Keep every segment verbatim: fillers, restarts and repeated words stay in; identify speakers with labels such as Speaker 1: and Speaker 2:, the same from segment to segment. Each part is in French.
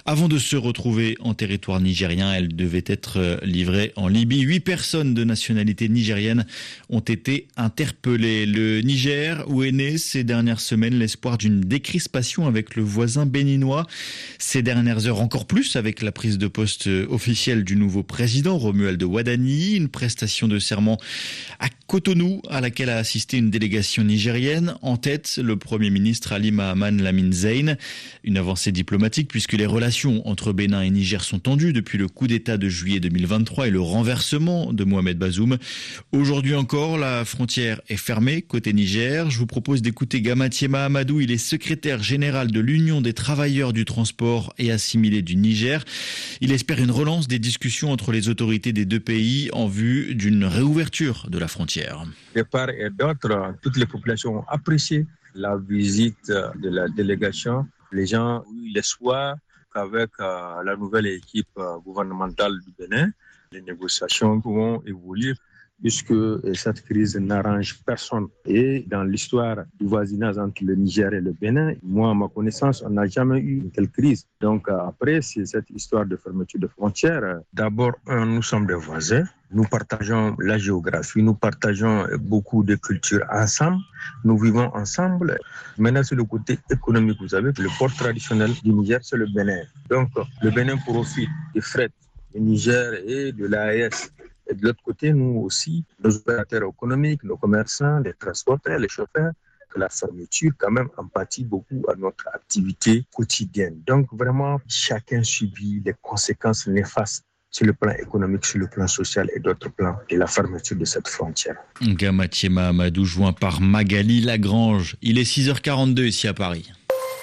Speaker 1: Avant de se retrouver en territoire nigérien, elle devait être livrée en Libye. Huit personnes de nationalité nigérienne ont été interpellées. Le Niger, où est né ces dernières semaines l'espoir d'une décrispation avec le voisin béninois. Ces dernières heures encore plus avec la prise de poste officielle du nouveau président Romuald Wadani. Une prestation de serment à Cotonou à laquelle a assisté une délégation nigérienne. En tête, le Premier ministre Ali Mahaman Lamine Zein. Une avancée diplomatique puisque les relations entre Bénin et Niger sont tendues depuis le coup d'État de juillet deux mille vingt-trois et le renversement de Mohamed Bazoum. Aujourd'hui encore, la frontière est fermée côté Niger. Je vous propose d'écouter Gamathie Mahamadou. Il est secrétaire général de l'Union des travailleurs du transport et assimilés du Niger. Il espère une relance des discussions entre les autorités des deux pays en vue d'une réouverture de la frontière.
Speaker 2: De part et d'autre, toutes les populations ont apprécié la visite de la délégation. Les gens ont eu l'espoir qu'avec euh, la nouvelle équipe euh, gouvernementale du Bénin, les négociations vont évoluer puisque cette crise n'arrange personne. Et dans l'histoire du voisinage entre le Niger et le Bénin, moi, à ma connaissance, on n'a jamais eu une telle crise. Donc euh, après, c'est cette histoire de fermeture de frontières. D'abord, un, nous sommes des voisins. Nous partageons la géographie, nous partageons beaucoup de cultures ensemble, nous vivons ensemble. Maintenant, sur le côté économique, vous savez que le port traditionnel du Niger, c'est le Bénin. Donc, le Bénin profite du fret du Niger et de l'A E S. Et de l'autre côté, nous aussi, nos opérateurs économiques, nos commerçants, les transporteurs, les chauffeurs, que la fermeture, quand même, empathie beaucoup à notre activité quotidienne. Donc, vraiment, chacun subit les conséquences néfastes sur le plan économique, sur le plan social et d'autres plans, et la fermeture de cette frontière.
Speaker 1: Gamathie Mahamadou, joint par Magali Lagrange. Il est six heures quarante-deux ici à Paris.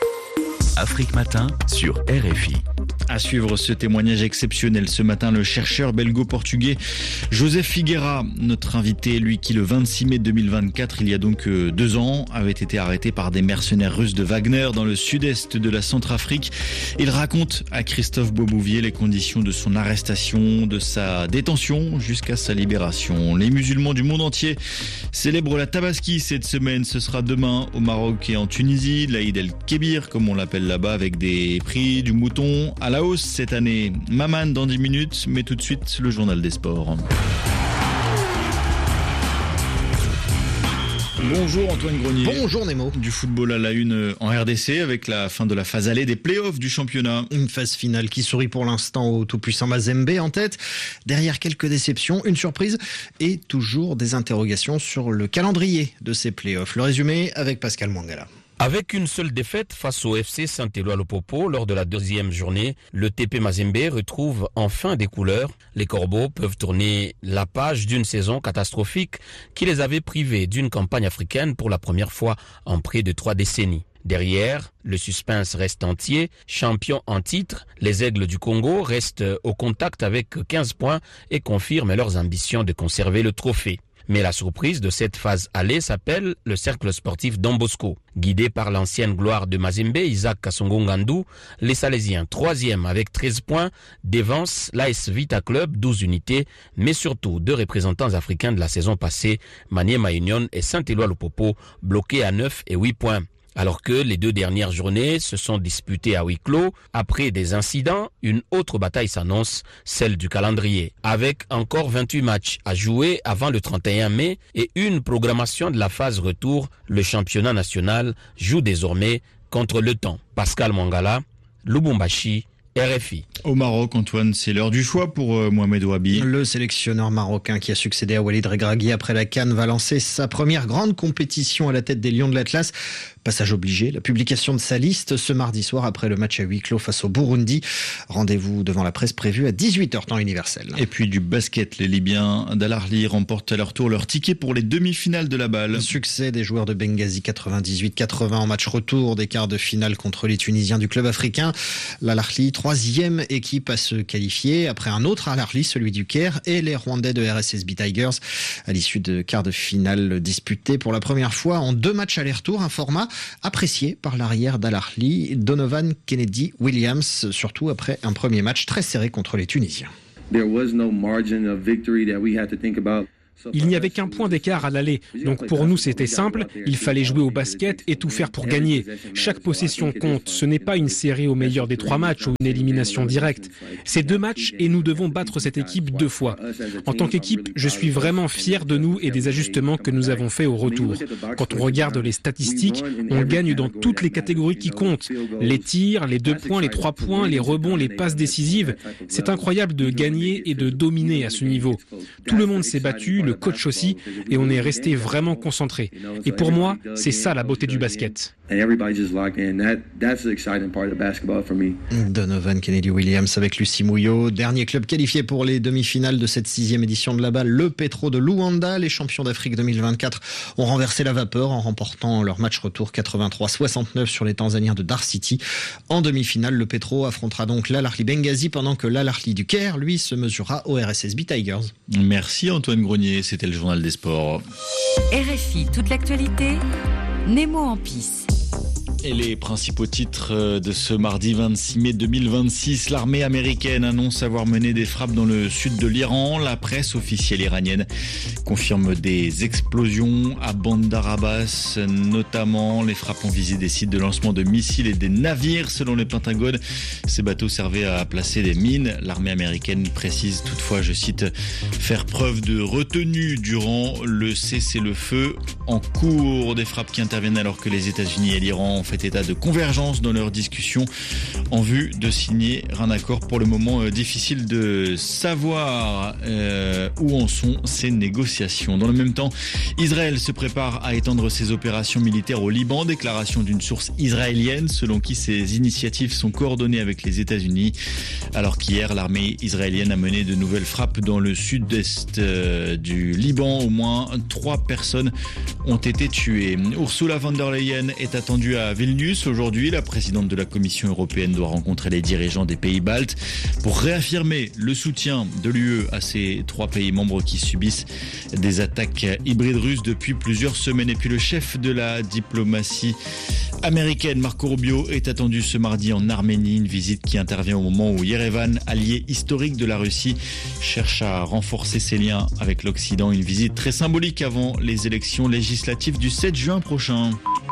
Speaker 3: Afrique Matin sur R F I.
Speaker 1: À suivre ce témoignage exceptionnel ce matin, le chercheur belgo-portugais Joseph Figueira, notre invité, lui qui le vingt-six mai deux mille vingt-quatre, il y a donc deux ans, avait été arrêté par des mercenaires russes de Wagner dans le sud-est de la Centrafrique. Il raconte à Christophe Beaubouvier les conditions de son arrestation, de sa détention jusqu'à sa libération. Les musulmans du monde entier célèbrent la Tabaski cette semaine. Ce sera demain au Maroc et en Tunisie, l'Aïd el-Kébir comme on l'appelle là-bas, avec des prix du mouton à la hausse cette année. Maman dans dix minutes, mais tout de suite le journal des sports. Bonjour Antoine Grenier.
Speaker 4: Bonjour Nemo.
Speaker 1: Du football à la une en R D C avec la fin de la phase allée des playoffs du championnat.
Speaker 4: Une phase finale qui sourit pour l'instant au tout-puissant Mazembe en tête. Derrière quelques déceptions, une surprise et toujours des interrogations sur le calendrier de ces playoffs. Le résumé avec Pascal Mangala.
Speaker 5: Avec une seule défaite face au F C Saint-Éloi-le-Popo lors de la deuxième journée, le T P Mazembe retrouve enfin des couleurs. Les Corbeaux peuvent tourner la page d'une saison catastrophique qui les avait privés d'une campagne africaine pour la première fois en près de trois décennies. Derrière, le suspense reste entier. Champions en titre, les Aigles du Congo restent au contact avec quinze points et confirment leurs ambitions de conserver le trophée. Mais la surprise de cette phase allée s'appelle le cercle sportif Don Bosco. Guidé par l'ancienne gloire de Mazembe, Isaac Kassongo-Ngandou, les Salésiens, troisième avec treize points, dévancent l'A S Vita Club, douze unités, mais surtout deux représentants africains de la saison passée, Maniema Union et Saint-Éloi-le-Popo, bloqués à neuf et huit points. Alors que les deux dernières journées se sont disputées à huis clos, après des incidents, une autre bataille s'annonce, celle du calendrier. Avec encore vingt-huit matchs à jouer avant le trente et un mai et une programmation de la phase retour, le championnat national joue désormais contre le temps. Pascal Mangala, Lubumbashi, R F I.
Speaker 1: Au Maroc, Antoine, c'est l'heure du choix pour euh, Mohamed Ouabi.
Speaker 4: Le sélectionneur marocain qui a succédé à Walid Regragui après la CAN va lancer sa première grande compétition à la tête des Lions de l'Atlas. Passage obligé, la publication de sa liste ce mardi soir après le match à huis clos face au Burundi. Rendez-vous devant la presse prévu à dix-huit heures temps universel.
Speaker 1: Et puis du basket, les Libyens d'Al Ahly remportent à leur tour leur ticket pour les demi-finales de la balle.
Speaker 4: Succès des joueurs de Benghazi quatre-vingt-dix-huit quatre-vingts en match retour des quarts de finale contre les Tunisiens du club africain. L'Al Ahly, troisième équipe à se qualifier après un autre Al Ahly, celui du Caire, et les Rwandais de R S S B Tigers à l'issue de quarts de finale disputés pour la première fois en deux matchs aller-retour, un format apprécié par l'arrière d'Al Ahly, Donovan Kennedy Williams, surtout après un premier match très serré contre les Tunisiens.
Speaker 6: There was no margin of victory that we had to think about. Il n'y avait qu'un point d'écart à l'aller. Donc pour nous, c'était simple. Il fallait jouer au basket et tout faire pour gagner. Chaque possession compte. Ce n'est pas une série au meilleur des trois matchs ou une élimination directe. C'est deux matchs et nous devons battre cette équipe deux fois. En tant qu'équipe, je suis vraiment fier de nous et des ajustements que nous avons faits au retour. Quand on regarde les statistiques, on gagne dans toutes les catégories qui comptent. Les tirs, les deux points, les trois points, les rebonds, les passes décisives. C'est incroyable de gagner et de dominer à ce niveau. Tout le monde s'est battu, le coach aussi, et on est resté vraiment concentré. Et pour moi, c'est ça la beauté du basket.
Speaker 4: Donovan Kennedy-Williams avec Lucie Mouillot. Dernier club qualifié pour les demi-finales de cette sixième édition de la balle, le Petro de Luanda. Les champions d'Afrique deux mille vingt-quatre ont renversé la vapeur en remportant leur match retour quatre-vingt-trois soixante-neuf sur les Tanzaniens de Dar City. En demi-finale, le Petro affrontera donc l'Al Ahly Benghazi pendant que l'Al Ahly du Caire, lui, se mesurera au R S S B Tigers.
Speaker 1: Merci Antoine Grenier, c'était le journal des sports.
Speaker 7: R F I, toute l'actualité, Nemo en pisse.
Speaker 1: Et les principaux titres de ce mardi vingt-six mai deux mille vingt-six, l'armée américaine annonce avoir mené des frappes dans le sud de l'Iran. La presse officielle iranienne confirme des explosions à Bandar Abbas, notamment les frappes ont visé des sites de lancement de missiles et des navires. Selon le Pentagone, ces bateaux servaient à placer des mines. L'armée américaine précise toutefois, je cite, faire preuve de retenue durant le cessez-le-feu en cours. Des frappes qui interviennent alors que les États-Unis et l'Iran ont fait état de convergence dans leurs discussions en vue de signer un accord. Pour le moment, euh, difficile de savoir euh, où en sont ces négociations. Dans le même temps, Israël se prépare à étendre ses opérations militaires au Liban. Déclaration d'une source israélienne selon qui ces initiatives sont coordonnées avec les États-Unis. Alors qu'hier, l'armée israélienne a mené de nouvelles frappes dans le sud-est euh, du Liban. Au moins trois personnes ont été tuées. Ursula von der Leyen est attendue à Vilnius aujourd'hui. La présidente de la Commission européenne doit rencontrer les dirigeants des pays baltes pour réaffirmer le soutien de l'U E à ces trois pays membres qui subissent des attaques hybrides russes depuis plusieurs semaines. Et puis le chef de la diplomatie américaine, Marco Rubio, est attendu ce mardi en Arménie. Une visite qui intervient au moment où Yerevan, allié historique de la Russie, cherche à renforcer ses liens avec l'Occident. Une visite très symbolique avant les élections législatives du sept juin prochain.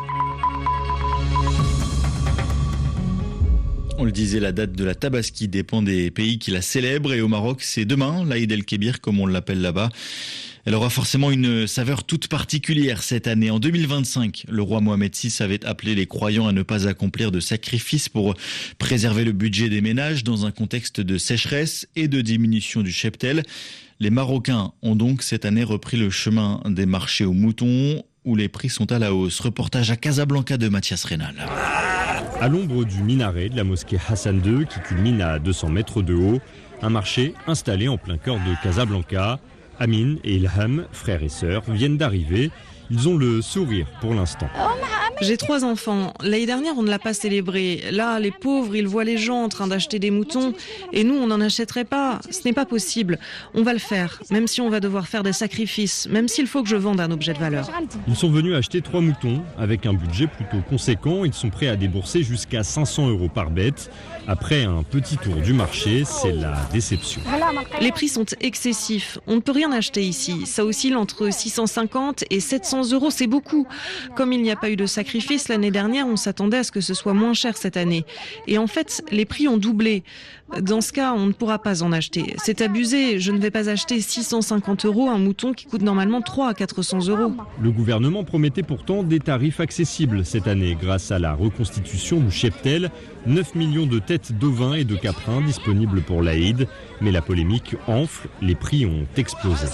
Speaker 1: On le disait, la date de la Tabaski dépend des pays qui la célèbrent et au Maroc, c'est demain, l'Aïd el-Kébir comme on l'appelle là-bas. Elle aura forcément une saveur toute particulière cette année. En deux mille vingt-cinq, le roi Mohamed six avait appelé les croyants à ne pas accomplir de sacrifices pour préserver le budget des ménages dans un contexte de sécheresse et de diminution du cheptel. Les Marocains ont donc cette année repris le chemin des marchés aux moutons où les prix sont à la hausse. Reportage à Casablanca de Mathias Rénal.
Speaker 8: À l'ombre du minaret de la mosquée Hassan deux, qui culmine à deux cents mètres de haut, un marché installé en plein cœur de Casablanca. Amin et Ilham, frères et sœurs, viennent d'arriver. Ils ont le sourire pour l'instant.
Speaker 9: J'ai trois enfants. L'année dernière, on ne l'a pas célébré. Là, les pauvres, ils voient les gens en train d'acheter des moutons. Et nous, on n'en achèterait pas. Ce n'est pas possible. On va le faire, même si on va devoir faire des sacrifices, même s'il faut que je vende un objet de valeur.
Speaker 8: Ils sont venus acheter trois moutons. Avec un budget plutôt conséquent, ils sont prêts à débourser jusqu'à cinq cents euros par bête. Après un petit tour du marché, c'est la déception.
Speaker 9: Les prix sont excessifs. On ne peut rien acheter ici. Ça oscille entre six cent cinquante et sept cents euros. C'est beaucoup. Comme il n'y a pas eu de sacrifice l'année dernière, on s'attendait à ce que ce soit moins cher cette année. Et en fait, les prix ont doublé. Dans ce cas, on ne pourra pas en acheter. C'est abusé. Je ne vais pas acheter six cent cinquante euros un mouton qui coûte normalement trois à quatre cents euros.
Speaker 8: Le gouvernement promettait pourtant des tarifs accessibles cette année grâce à la reconstitution du cheptel. neuf millions de têtes d'ovins et de caprins disponibles pour l'Aïd. Mais la polémique enfle, les prix ont explosé.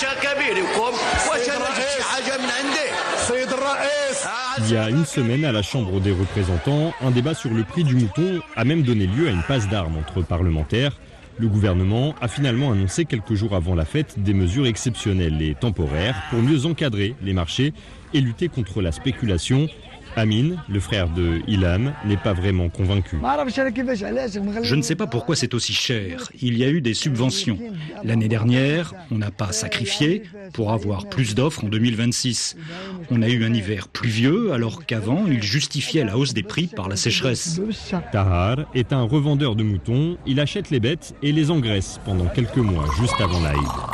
Speaker 8: Il y a une semaine, à la Chambre des représentants, un débat sur le prix du mouton a même donné lieu à une passe d'armes entre parlementaires. Le gouvernement a finalement annoncé quelques jours avant la fête des mesures exceptionnelles et temporaires pour mieux encadrer les marchés et lutter contre la spéculation. Amin, le frère de Ilham, n'est pas vraiment convaincu.
Speaker 10: Je ne sais pas pourquoi c'est aussi cher. Il y a eu des subventions. L'année dernière, on n'a pas sacrifié pour avoir plus d'offres en deux mille vingt-six. On a eu un hiver pluvieux alors qu'avant, il justifiait la hausse des prix par la sécheresse.
Speaker 8: Tahar est un revendeur de moutons. Il achète les bêtes et les engraisse pendant quelques mois juste avant l'Aïd.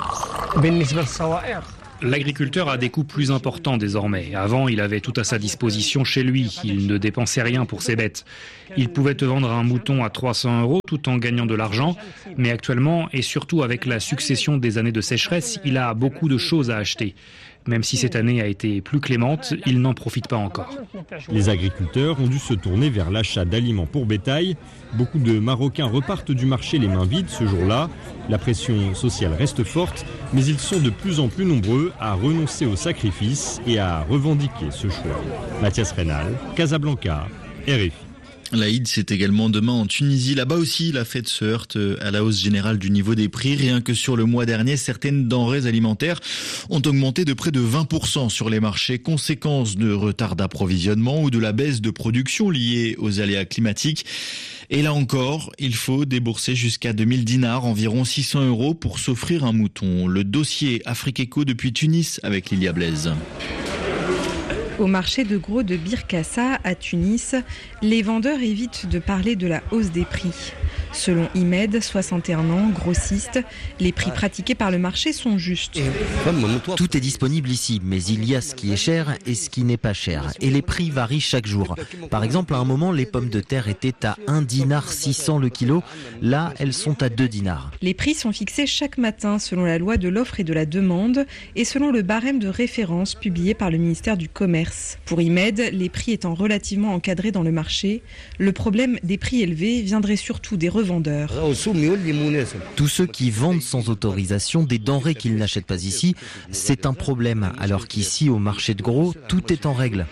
Speaker 10: L'agriculteur a des coûts plus importants désormais. Avant, il avait tout à sa disposition chez lui. Il ne dépensait rien pour ses bêtes. Il pouvait te vendre un mouton à trois cents euros tout en gagnant de l'argent. Mais actuellement, et surtout avec la succession des années de sécheresse, il a beaucoup de choses à acheter. Même si cette année a été plus clémente, il n'en profite pas encore.
Speaker 8: Les agriculteurs ont dû se tourner vers l'achat d'aliments pour bétail. Beaucoup de Marocains repartent du marché les mains vides ce jour-là. La pression sociale reste forte, mais ils sont de plus en plus nombreux à renoncer au sacrifice et à revendiquer ce choix. Mathias Reynal, Casablanca, R F I.
Speaker 1: L'Aïd, c'est également demain en Tunisie. Là-bas aussi, la fête se heurte à la hausse générale du niveau des prix. Rien que sur le mois dernier, certaines denrées alimentaires ont augmenté de près de vingt pour cent sur les marchés, conséquence de retard d'approvisionnement ou de la baisse de production liée aux aléas climatiques. Et là encore, il faut débourser jusqu'à deux mille dinars, environ six cents euros, pour s'offrir un mouton. Le dossier Afrique Eco depuis Tunis avec Lilia Blaise.
Speaker 11: Au marché de gros de Bir Kassa, à Tunis, les vendeurs évitent de parler de la hausse des prix. Selon Imed, soixante et un ans, grossiste, les prix pratiqués par le marché sont justes.
Speaker 12: Tout est disponible ici, mais il y a ce qui est cher et ce qui n'est pas cher. Et les prix varient chaque jour. Par exemple, à un moment, les pommes de terre étaient à un dinar six cents le kilo. Là, elles sont à deux dinars.
Speaker 11: Les prix sont fixés chaque matin selon la loi de l'offre et de la demande et selon le barème de référence publié par le ministère du Commerce. Pour Imed, les prix étant relativement encadrés dans le marché, le problème des prix élevés viendrait surtout des revendeurs.
Speaker 12: Tous ceux qui vendent sans autorisation des denrées qu'ils n'achètent pas ici, c'est un problème, alors qu'ici, au marché de gros, tout est en règle.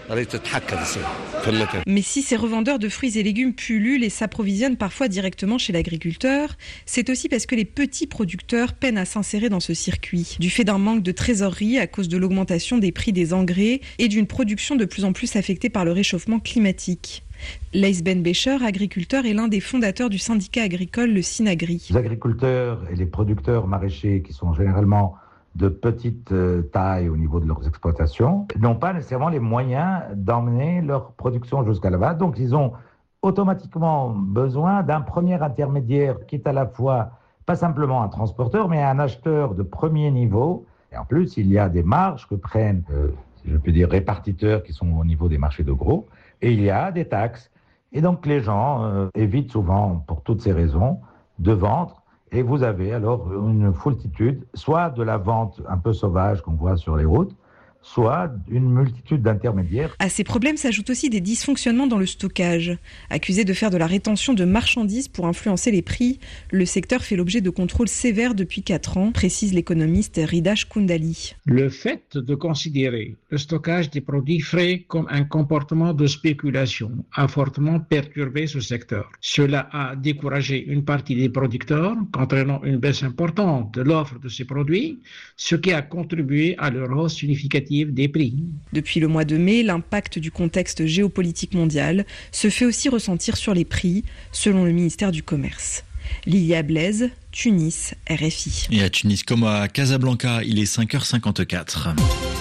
Speaker 11: Mais si ces revendeurs de fruits et légumes pullulent et s'approvisionnent parfois directement chez l'agriculteur, c'est aussi parce que les petits producteurs peinent à s'insérer dans ce circuit, du fait d'un manque de trésorerie à cause de l'augmentation des prix des engrais et d'une production de plus en plus affectée par le réchauffement climatique. Leïs Ben Becher, agriculteur, est l'un des fondateurs du syndicat agricole, le Synagri.
Speaker 13: Les agriculteurs et les producteurs maraîchers, qui sont généralement de petite taille au niveau de leurs exploitations, n'ont pas nécessairement les moyens d'emmener leur production jusqu'à là-bas. Donc ils ont automatiquement besoin d'un premier intermédiaire qui est à la fois, pas simplement un transporteur, mais un acheteur de premier niveau. Et en plus, il y a des marges que prennent, euh, si je peux dire, répartiteurs qui sont au niveau des marchés de gros. Et il y a des taxes. Et donc les gens euh, évitent souvent, pour toutes ces raisons, de vendre. Et vous avez alors une foultitude, soit de la vente un peu sauvage qu'on voit sur les routes, soit une multitude d'intermédiaires.
Speaker 11: À ces problèmes s'ajoutent aussi des dysfonctionnements dans le stockage. Accusé de faire de la rétention de marchandises pour influencer les prix, le secteur fait l'objet de contrôles sévères depuis quatre ans, précise l'économiste Ridash Koundali.
Speaker 14: Le fait de considérer le stockage des produits frais comme un comportement de spéculation a fortement perturbé ce secteur. Cela a découragé une partie des producteurs, entraînant une baisse importante de l'offre de ces produits, ce qui a contribué à leur hausse significative des prix.
Speaker 11: Depuis le mois de mai, l'impact du contexte géopolitique mondial se fait aussi ressentir sur les prix, selon le ministère du Commerce. Lilia Blaise, Tunis, R F I.
Speaker 1: Et à Tunis comme à Casablanca, il est cinq heures cinquante-quatre.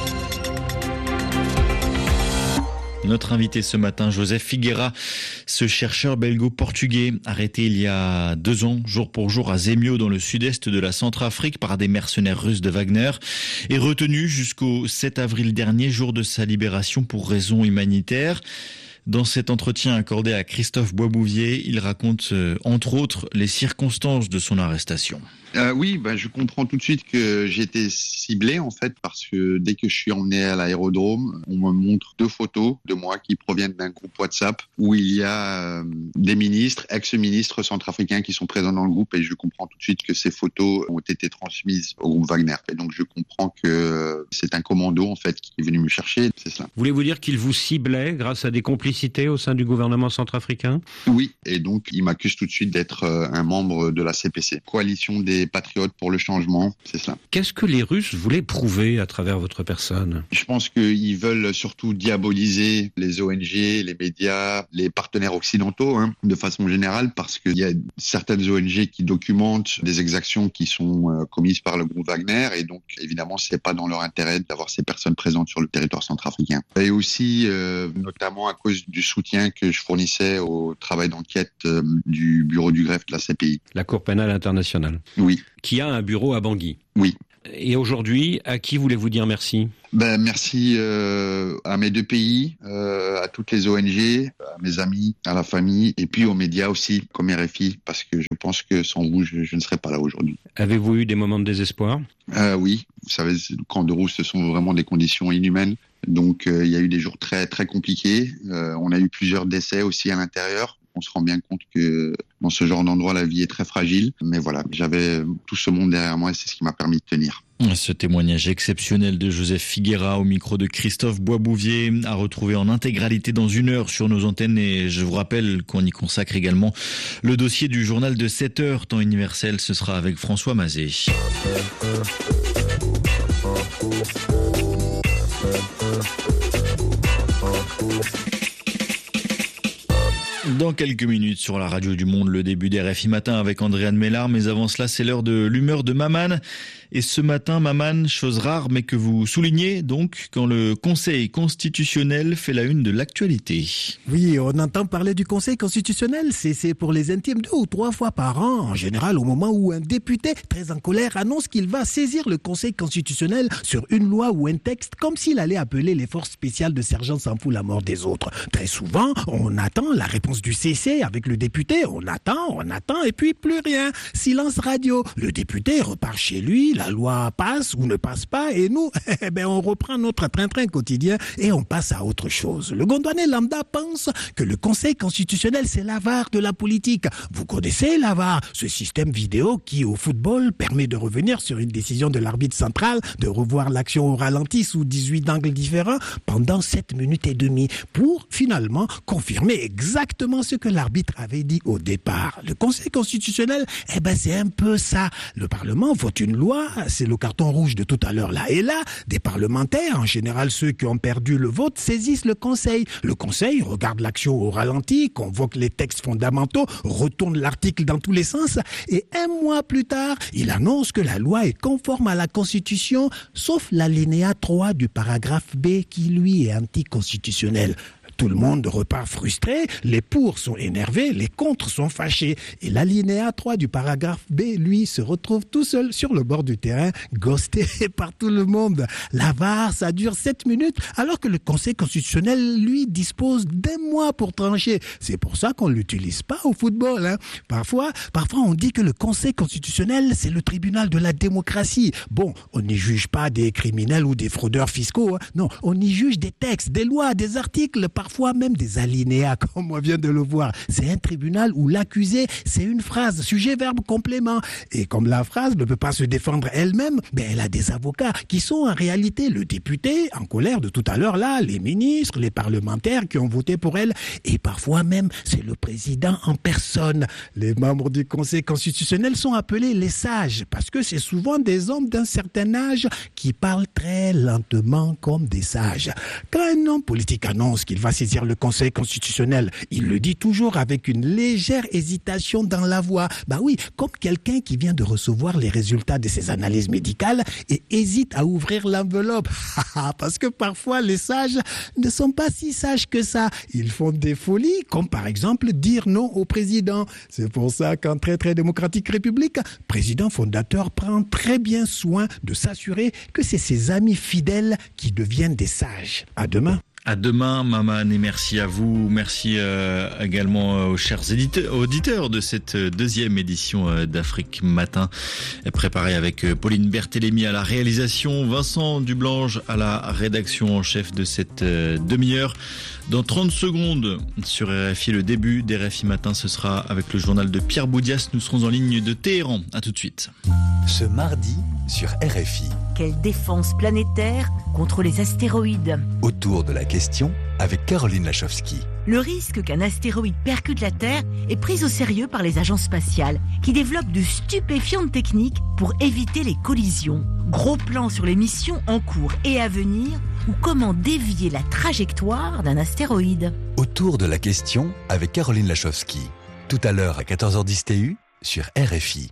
Speaker 1: Notre invité ce matin, Joseph Figueira, ce chercheur belgo-portugais arrêté il y a deux ans, jour pour jour à Zemio dans le sud-est de la Centrafrique par des mercenaires russes de Wagner, est retenu jusqu'au sept avril dernier, jour de sa libération pour raisons humanitaires. Dans cet entretien accordé à Christophe Boisbouvier, il raconte euh, entre autres les circonstances de son arrestation.
Speaker 15: Euh, oui, bah, je comprends tout de suite que j'ai été ciblé en fait parce que dès que je suis emmené à l'aérodrome, on me montre deux photos de moi qui proviennent d'un groupe WhatsApp où il y a euh, des ministres, ex-ministres centrafricains qui sont présents dans le groupe et je comprends tout de suite que ces photos ont été transmises au groupe Wagner. Et donc je comprends que c'est un commando en fait qui est venu me chercher, c'est ça.
Speaker 16: Voulez-vous dire qu'il vous ciblait grâce à des complicités au sein du gouvernement centrafricain ?
Speaker 15: Oui, et donc il m'accuse tout de suite d'être euh, un membre de la C P C, coalition des patriotes pour le changement, c'est cela.
Speaker 16: Qu'est-ce que les Russes voulaient prouver à travers votre personne ?
Speaker 15: Je pense qu'ils veulent surtout diaboliser les O N G, les médias, les partenaires occidentaux, hein, de façon générale, parce qu'il y a certaines O N G qui documentent des exactions qui sont euh, commises par le groupe Wagner, et donc évidemment, c'est pas dans leur intérêt d'avoir ces personnes présentes sur le territoire centrafricain. Et aussi, euh, notamment à cause du soutien que je fournissais au travail d'enquête euh, du bureau du greffe de la C P I.
Speaker 16: La Cour pénale internationale.
Speaker 15: Oui.
Speaker 16: Qui a un bureau à Bangui.
Speaker 15: Oui.
Speaker 16: Et aujourd'hui, à qui voulez-vous dire merci ?
Speaker 15: Ben, merci euh, à mes deux pays, euh, à toutes les O N G, à mes amis, à la famille et puis aux médias aussi, comme R F I, parce que je pense que sans vous, je, je ne serais pas là aujourd'hui.
Speaker 16: Avez-vous eu des moments de désespoir ?
Speaker 15: euh, Oui, vous savez, le camp de Rousse, ce sont vraiment des conditions inhumaines. Donc, euh, il y a eu des jours très, très compliqués. Euh, on a eu plusieurs décès aussi à l'intérieur. On se rend bien compte que dans ce genre d'endroit, la vie est très fragile. Mais voilà, j'avais tout ce monde derrière moi et c'est ce qui m'a permis de tenir.
Speaker 1: Ce témoignage exceptionnel de Joseph Figuera au micro de Christophe Boisbouvier à retrouver en intégralité dans une heure sur nos antennes. Et je vous rappelle qu'on y consacre également le dossier du journal de sept heures, temps universel. Ce sera avec François Mazet. Dans quelques minutes sur la radio du Monde, le début des R F I Matin avec Andréane Mélard. Mais avant cela, c'est l'heure de l'humeur de Maman. Et ce matin, Maman, chose rare mais que vous soulignez donc quand le Conseil constitutionnel fait la une de l'actualité.
Speaker 17: Oui, on entend parler du Conseil constitutionnel. C'est, c'est pour les intimes deux ou trois fois par an. En général, au moment où un député très en colère annonce qu'il va saisir le Conseil constitutionnel sur une loi ou un texte comme s'il allait appeler les forces spéciales de sergent s'en fout la mort des autres. Très souvent, on attend la réponse du C C avec le député. On attend, on attend et puis plus rien. Silence radio. Le député repart chez lui. La loi passe ou ne passe pas et nous, eh ben, on reprend notre train-train quotidien et on passe à autre chose. Le gondouanais lambda pense que le Conseil constitutionnel, c'est l'A V A R de la politique. Vous connaissez l'A V A R, ce système vidéo qui, au football, permet de revenir sur une décision de l'arbitre central, de revoir l'action au ralenti sous dix-huit angles différents pendant sept minutes et demie pour, finalement, confirmer exactement ce que l'arbitre avait dit au départ. Le Conseil constitutionnel, eh ben, c'est un peu ça. Le Parlement vote une loi, c'est le carton rouge de tout à l'heure là. Et là, des parlementaires, en général ceux qui ont perdu le vote, saisissent le Conseil. Le Conseil regarde l'action au ralenti, convoque les textes fondamentaux, retourne l'article dans tous les sens et un mois plus tard, il annonce que la loi est conforme à la Constitution, sauf l'alinéa trois du paragraphe B qui lui est anticonstitutionnel. Tout le monde repart frustré, les pour sont énervés, les contre sont fâchés. Et l'alinéa trois du paragraphe B, lui, se retrouve tout seul sur le bord du terrain, ghosté par tout le monde. La V A R, ça dure sept minutes, alors que le Conseil constitutionnel, lui, dispose d'un mois pour trancher. C'est pour ça qu'on ne l'utilise pas au football. Hein. Parfois, parfois, on dit que le Conseil constitutionnel, c'est le tribunal de la démocratie. Bon, on n'y juge pas des criminels ou des fraudeurs fiscaux. Hein. Non, on y juge des textes, des lois, des articles, par parfois même des alinéas, comme on vient de le voir. C'est un tribunal où l'accusé, c'est une phrase, sujet, verbe, complément. Et comme la phrase ne peut pas se défendre elle-même, ben elle a des avocats qui sont en réalité le député en colère de tout à l'heure là, les ministres, les parlementaires qui ont voté pour elle, et parfois même c'est le président en personne. Les membres du Conseil constitutionnel sont appelés les sages, parce que c'est souvent des hommes d'un certain âge qui parlent très lentement comme des sages. Quand un homme politique annonce qu'il va saisir le Conseil constitutionnel, il le dit toujours avec une légère hésitation dans la voix. Bah oui, comme quelqu'un qui vient de recevoir les résultats de ses analyses médicales et hésite à ouvrir l'enveloppe. Parce que parfois les sages ne sont pas si sages que ça. Ils font des folies, comme par exemple dire non au président. C'est pour ça qu'en très très démocratique république, président fondateur prend très bien soin de s'assurer que c'est ses amis fidèles qui deviennent des sages. À demain.
Speaker 1: À demain, Maman, et merci à vous. Merci euh, également aux chers éditeurs, auditeurs de cette deuxième édition euh, d'Afrique Matin, préparée avec euh, Pauline Berthélémy à la réalisation, Vincent Dublange à la rédaction en chef de cette euh, demi-heure. Dans trente secondes sur R F I, le début des R F I Matin, ce sera avec le journal de Pierre Boudias. Nous serons en ligne de Téhéran. À tout de suite.
Speaker 3: Ce mardi sur R F I.
Speaker 18: Quelle défense planétaire contre les astéroïdes?
Speaker 3: Autour de la question avec Caroline Lachowski.
Speaker 18: Le risque qu'un astéroïde percute la Terre est pris au sérieux par les agences spatiales qui développent de stupéfiantes techniques pour éviter les collisions. Gros plan sur les missions en cours et à venir ou comment dévier la trajectoire d'un astéroïde.
Speaker 3: Autour de la question avec Caroline Lachowski. Tout à l'heure à quatorze heures dix T U sur R F I.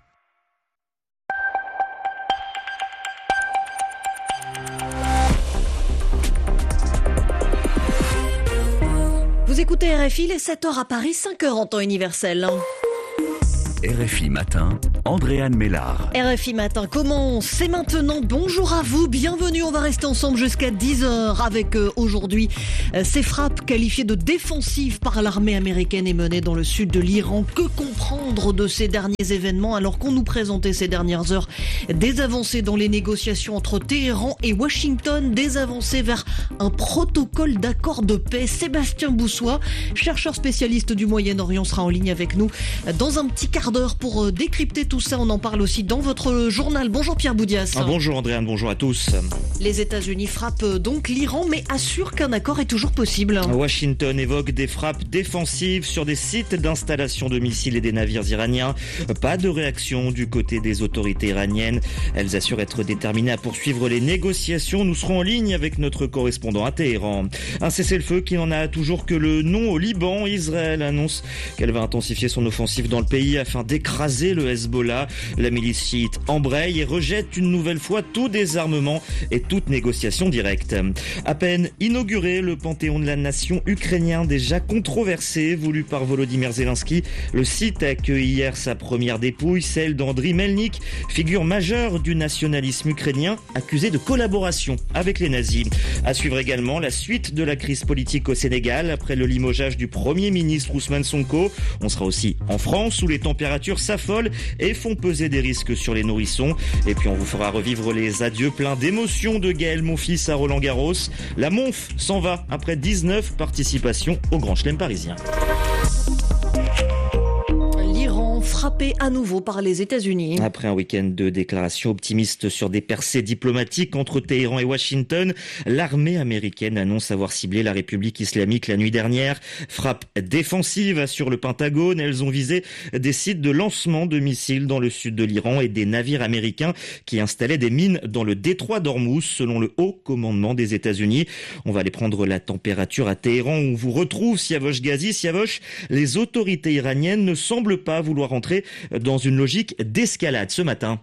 Speaker 19: Vous écoutez R F I, les sept heures à Paris, cinq heures en temps universel. R F I Matin, Andréane Mélard.
Speaker 20: R F I Matin commence, c'est maintenant. Bonjour à vous, bienvenue. On va rester ensemble jusqu'à dix heures avec euh, aujourd'hui euh, ces frappes qualifiées de défensives par l'armée américaine et menées dans le sud de l'Iran. Que comprendre de ces derniers événements alors qu'on nous présentait ces dernières heures des avancées dans les négociations entre Téhéran et Washington, des avancées vers un protocole d'accord de paix. Sébastien Boussois, chercheur spécialiste du Moyen-Orient, sera en ligne avec nous dans un petit quart d'heure pour décrypter tout ça. On en parle aussi dans votre journal. Bonjour Pierre Boudias.
Speaker 21: Ah, bonjour Andréane, bonjour à tous.
Speaker 20: Les États-Unis frappent donc l'Iran, mais assurent qu'un accord est toujours possible.
Speaker 21: Washington évoque des frappes défensives sur des sites d'installation de missiles et des navires iraniens. Pas de réaction du côté des autorités iraniennes. Elles assurent être déterminées à poursuivre les négociations. Nous serons en ligne avec notre correspondant à Téhéran. Un cessez-le-feu qui n'en a toujours que le nom au Liban. Israël annonce qu'elle va intensifier son offensive dans le pays afin d'écraser le Hezbollah. La milice chiite embraye et rejette une nouvelle fois tout désarmement et toute négociation directe. À peine inauguré, le Panthéon de la nation ukrainien déjà controversé, voulu par Volodymyr Zelensky. Le site a accueilli hier sa première dépouille, celle d'Andriy Melnik, figure majeure du nationalisme ukrainien, accusé de collaboration avec les nazis. À suivre également la suite de la crise politique au Sénégal après le limogeage du Premier ministre Ousmane Sonko. On sera aussi en France où les températures s'affolent et font peser des risques sur les nourrissons. Et puis on vous fera revivre les adieux pleins d'émotions de Gaël Monfils à Roland-Garros. La Monf s'en va après dix-neuf participations au Grand Chelem parisien.
Speaker 20: Frappé à nouveau par les États-Unis.
Speaker 21: Après un week-end de déclarations optimistes sur des percées diplomatiques entre Téhéran et Washington, l'armée américaine annonce avoir ciblé la République islamique la nuit dernière. Frappe défensive, assure le Pentagone. Elles ont visé des sites de lancement de missiles dans le sud de l'Iran et des navires américains qui installaient des mines dans le détroit d'Ormuz, selon le haut commandement des États-Unis. On va aller prendre la température à Téhéran où on vous retrouve Siavosh Ghazi. Siavosh, les autorités iraniennes ne semblent pas vouloir entrer dans une logique d'escalade ce matin.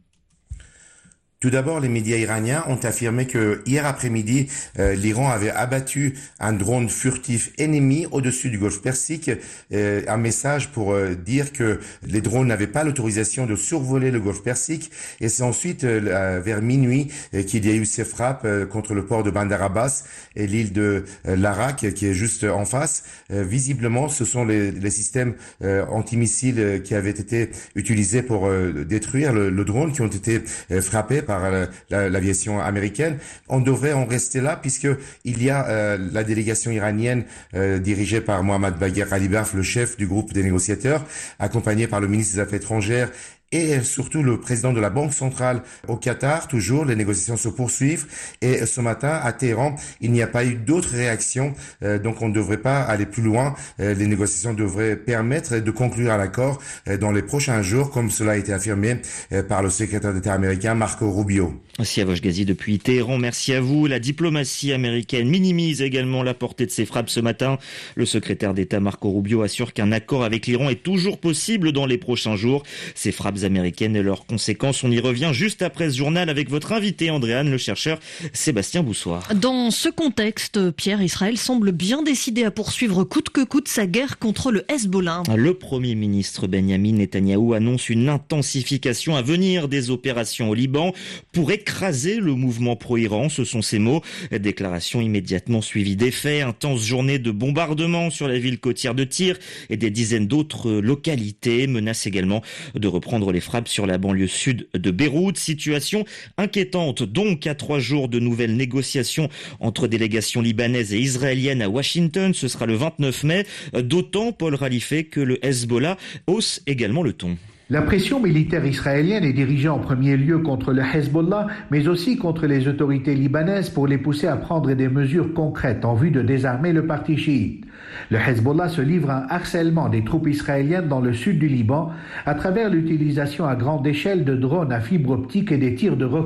Speaker 22: Tout d'abord, les médias iraniens ont affirmé que hier après-midi, euh, l'Iran avait abattu un drone furtif ennemi au-dessus du golfe Persique. Euh, un message pour euh, dire que les drones n'avaient pas l'autorisation de survoler le golfe Persique. Et c'est ensuite euh, vers minuit euh, qu'il y a eu ces frappes euh, contre le port de Bandar Abbas et l'île de euh, Larak qui est juste en face. Euh, visiblement, ce sont les, les systèmes euh, antimissiles euh, qui avaient été utilisés pour euh, détruire le, le drone, qui ont été euh, frappés par par l'aviation américaine. On devrait en rester là puisque il y a euh, la délégation iranienne euh, dirigée par Mohammad Bagher Ghalibaf, le chef du groupe des négociateurs, accompagné par le ministre des Affaires étrangères et surtout le président de la Banque centrale au Qatar. Toujours, les négociations se poursuivent. Et ce matin, à Téhéran, il n'y a pas eu d'autres réactions. Euh, donc, on ne devrait pas aller plus loin. Euh, les négociations devraient permettre de conclure un accord euh, dans les prochains jours, comme cela a été affirmé euh, par le secrétaire d'État américain Marco Rubio.
Speaker 21: Siavosh Ghazi depuis Téhéran, merci à vous. La diplomatie américaine minimise également la portée de ces frappes ce matin. Le secrétaire d'État Marco Rubio assure qu'un accord avec l'Iran est toujours possible dans les prochains jours. Ces frappes américaines et leurs conséquences, on y revient juste après ce journal avec votre invité Andréane, le chercheur Sébastien Boussois.
Speaker 20: Dans ce contexte, Pierre, Israël semble bien décidé à poursuivre coûte que coûte sa guerre contre le Hezbollah.
Speaker 21: Le Premier ministre Benyamin Netanyahou annonce une intensification à venir des opérations au Liban pour écraser le mouvement pro-Iran, ce sont ses mots. Déclaration immédiatement suivie des faits, intense journée de bombardements sur la ville côtière de Tyr et des dizaines d'autres localités, menace également de reprendre les frappes sur la banlieue sud de Beyrouth. Situation inquiétante donc à trois jours de nouvelles négociations entre délégations libanaises et israéliennes à Washington. Ce sera le vingt-neuf mai. D'autant, Paul Ralifé, que le Hezbollah hausse également le ton.
Speaker 23: La pression militaire israélienne est dirigée en premier lieu contre le Hezbollah, mais aussi contre les autorités libanaises pour les pousser à prendre des mesures concrètes en vue de désarmer le parti chiite. Le Hezbollah se livre à un harcèlement des troupes israéliennes dans le sud du Liban à travers l'utilisation à grande échelle de drones à fibre optique et des tirs de roquettes.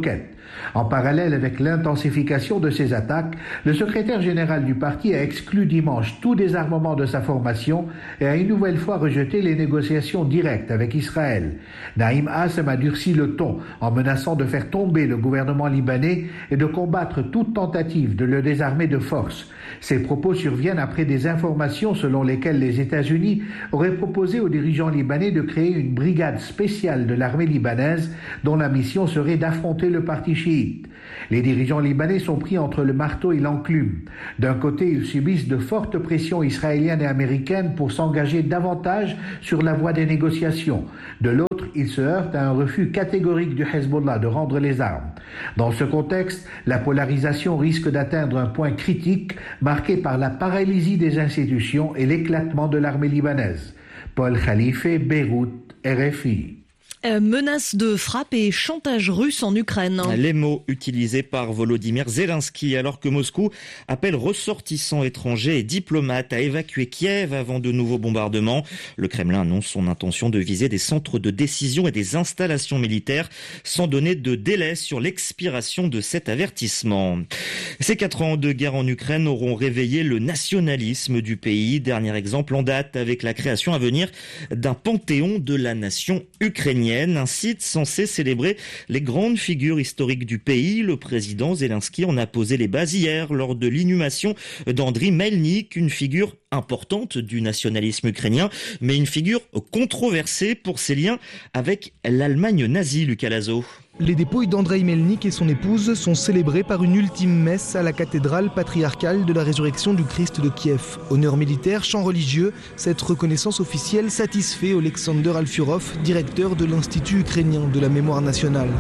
Speaker 23: En parallèle avec l'intensification de ces attaques, le secrétaire général du parti a exclu dimanche tout désarmement de sa formation et a une nouvelle fois rejeté les négociations directes avec Israël. Naïm Assem a durci le ton en menaçant de faire tomber le gouvernement libanais et de combattre toute tentative de le désarmer de force. Ces propos surviennent après des informations selon lesquelles les États-Unis auraient proposé aux dirigeants libanais de créer une brigade spéciale de l'armée libanaise dont la mission serait d'affronter le parti chiite. Les dirigeants libanais sont pris entre le marteau et l'enclume. D'un côté, ils subissent de fortes pressions israéliennes et américaines pour s'engager davantage sur la voie des négociations. De l'autre, ils se heurtent à un refus catégorique du Hezbollah de rendre les armes. Dans ce contexte, la polarisation risque d'atteindre un point critique marqué par la paralysie des institutions et l'éclatement de l'armée libanaise. Paul Khalife, Beyrouth, R F I.
Speaker 20: Euh, menace de frappe et chantage russe en Ukraine.
Speaker 21: Les mots utilisés par Volodymyr Zelensky alors que Moscou appelle ressortissants étrangers et diplomates à évacuer Kiev avant de nouveaux bombardements. Le Kremlin annonce son intention de viser des centres de décision et des installations militaires sans donner de délai sur l'expiration de cet avertissement. Ces quatre ans de guerre en Ukraine auront réveillé le nationalisme du pays. Dernier exemple en date avec la création à venir d'un panthéon de la nation ukrainienne. Un site censé célébrer les grandes figures historiques du pays. Le président Zelensky en a posé les bases hier lors de l'inhumation d'Andriy Melnik, une figure importante du nationalisme ukrainien, mais une figure controversée pour ses liens avec l'Allemagne nazie, Lucas Lazo.
Speaker 2: Les dépouilles d'Andreï Melnik et son épouse sont célébrées par une ultime messe à la cathédrale patriarcale de la résurrection du Christ de Kiev. Honneur militaire, chant religieux, cette reconnaissance officielle satisfait Oleksandr Alfurov, directeur de l'Institut ukrainien de la mémoire nationale.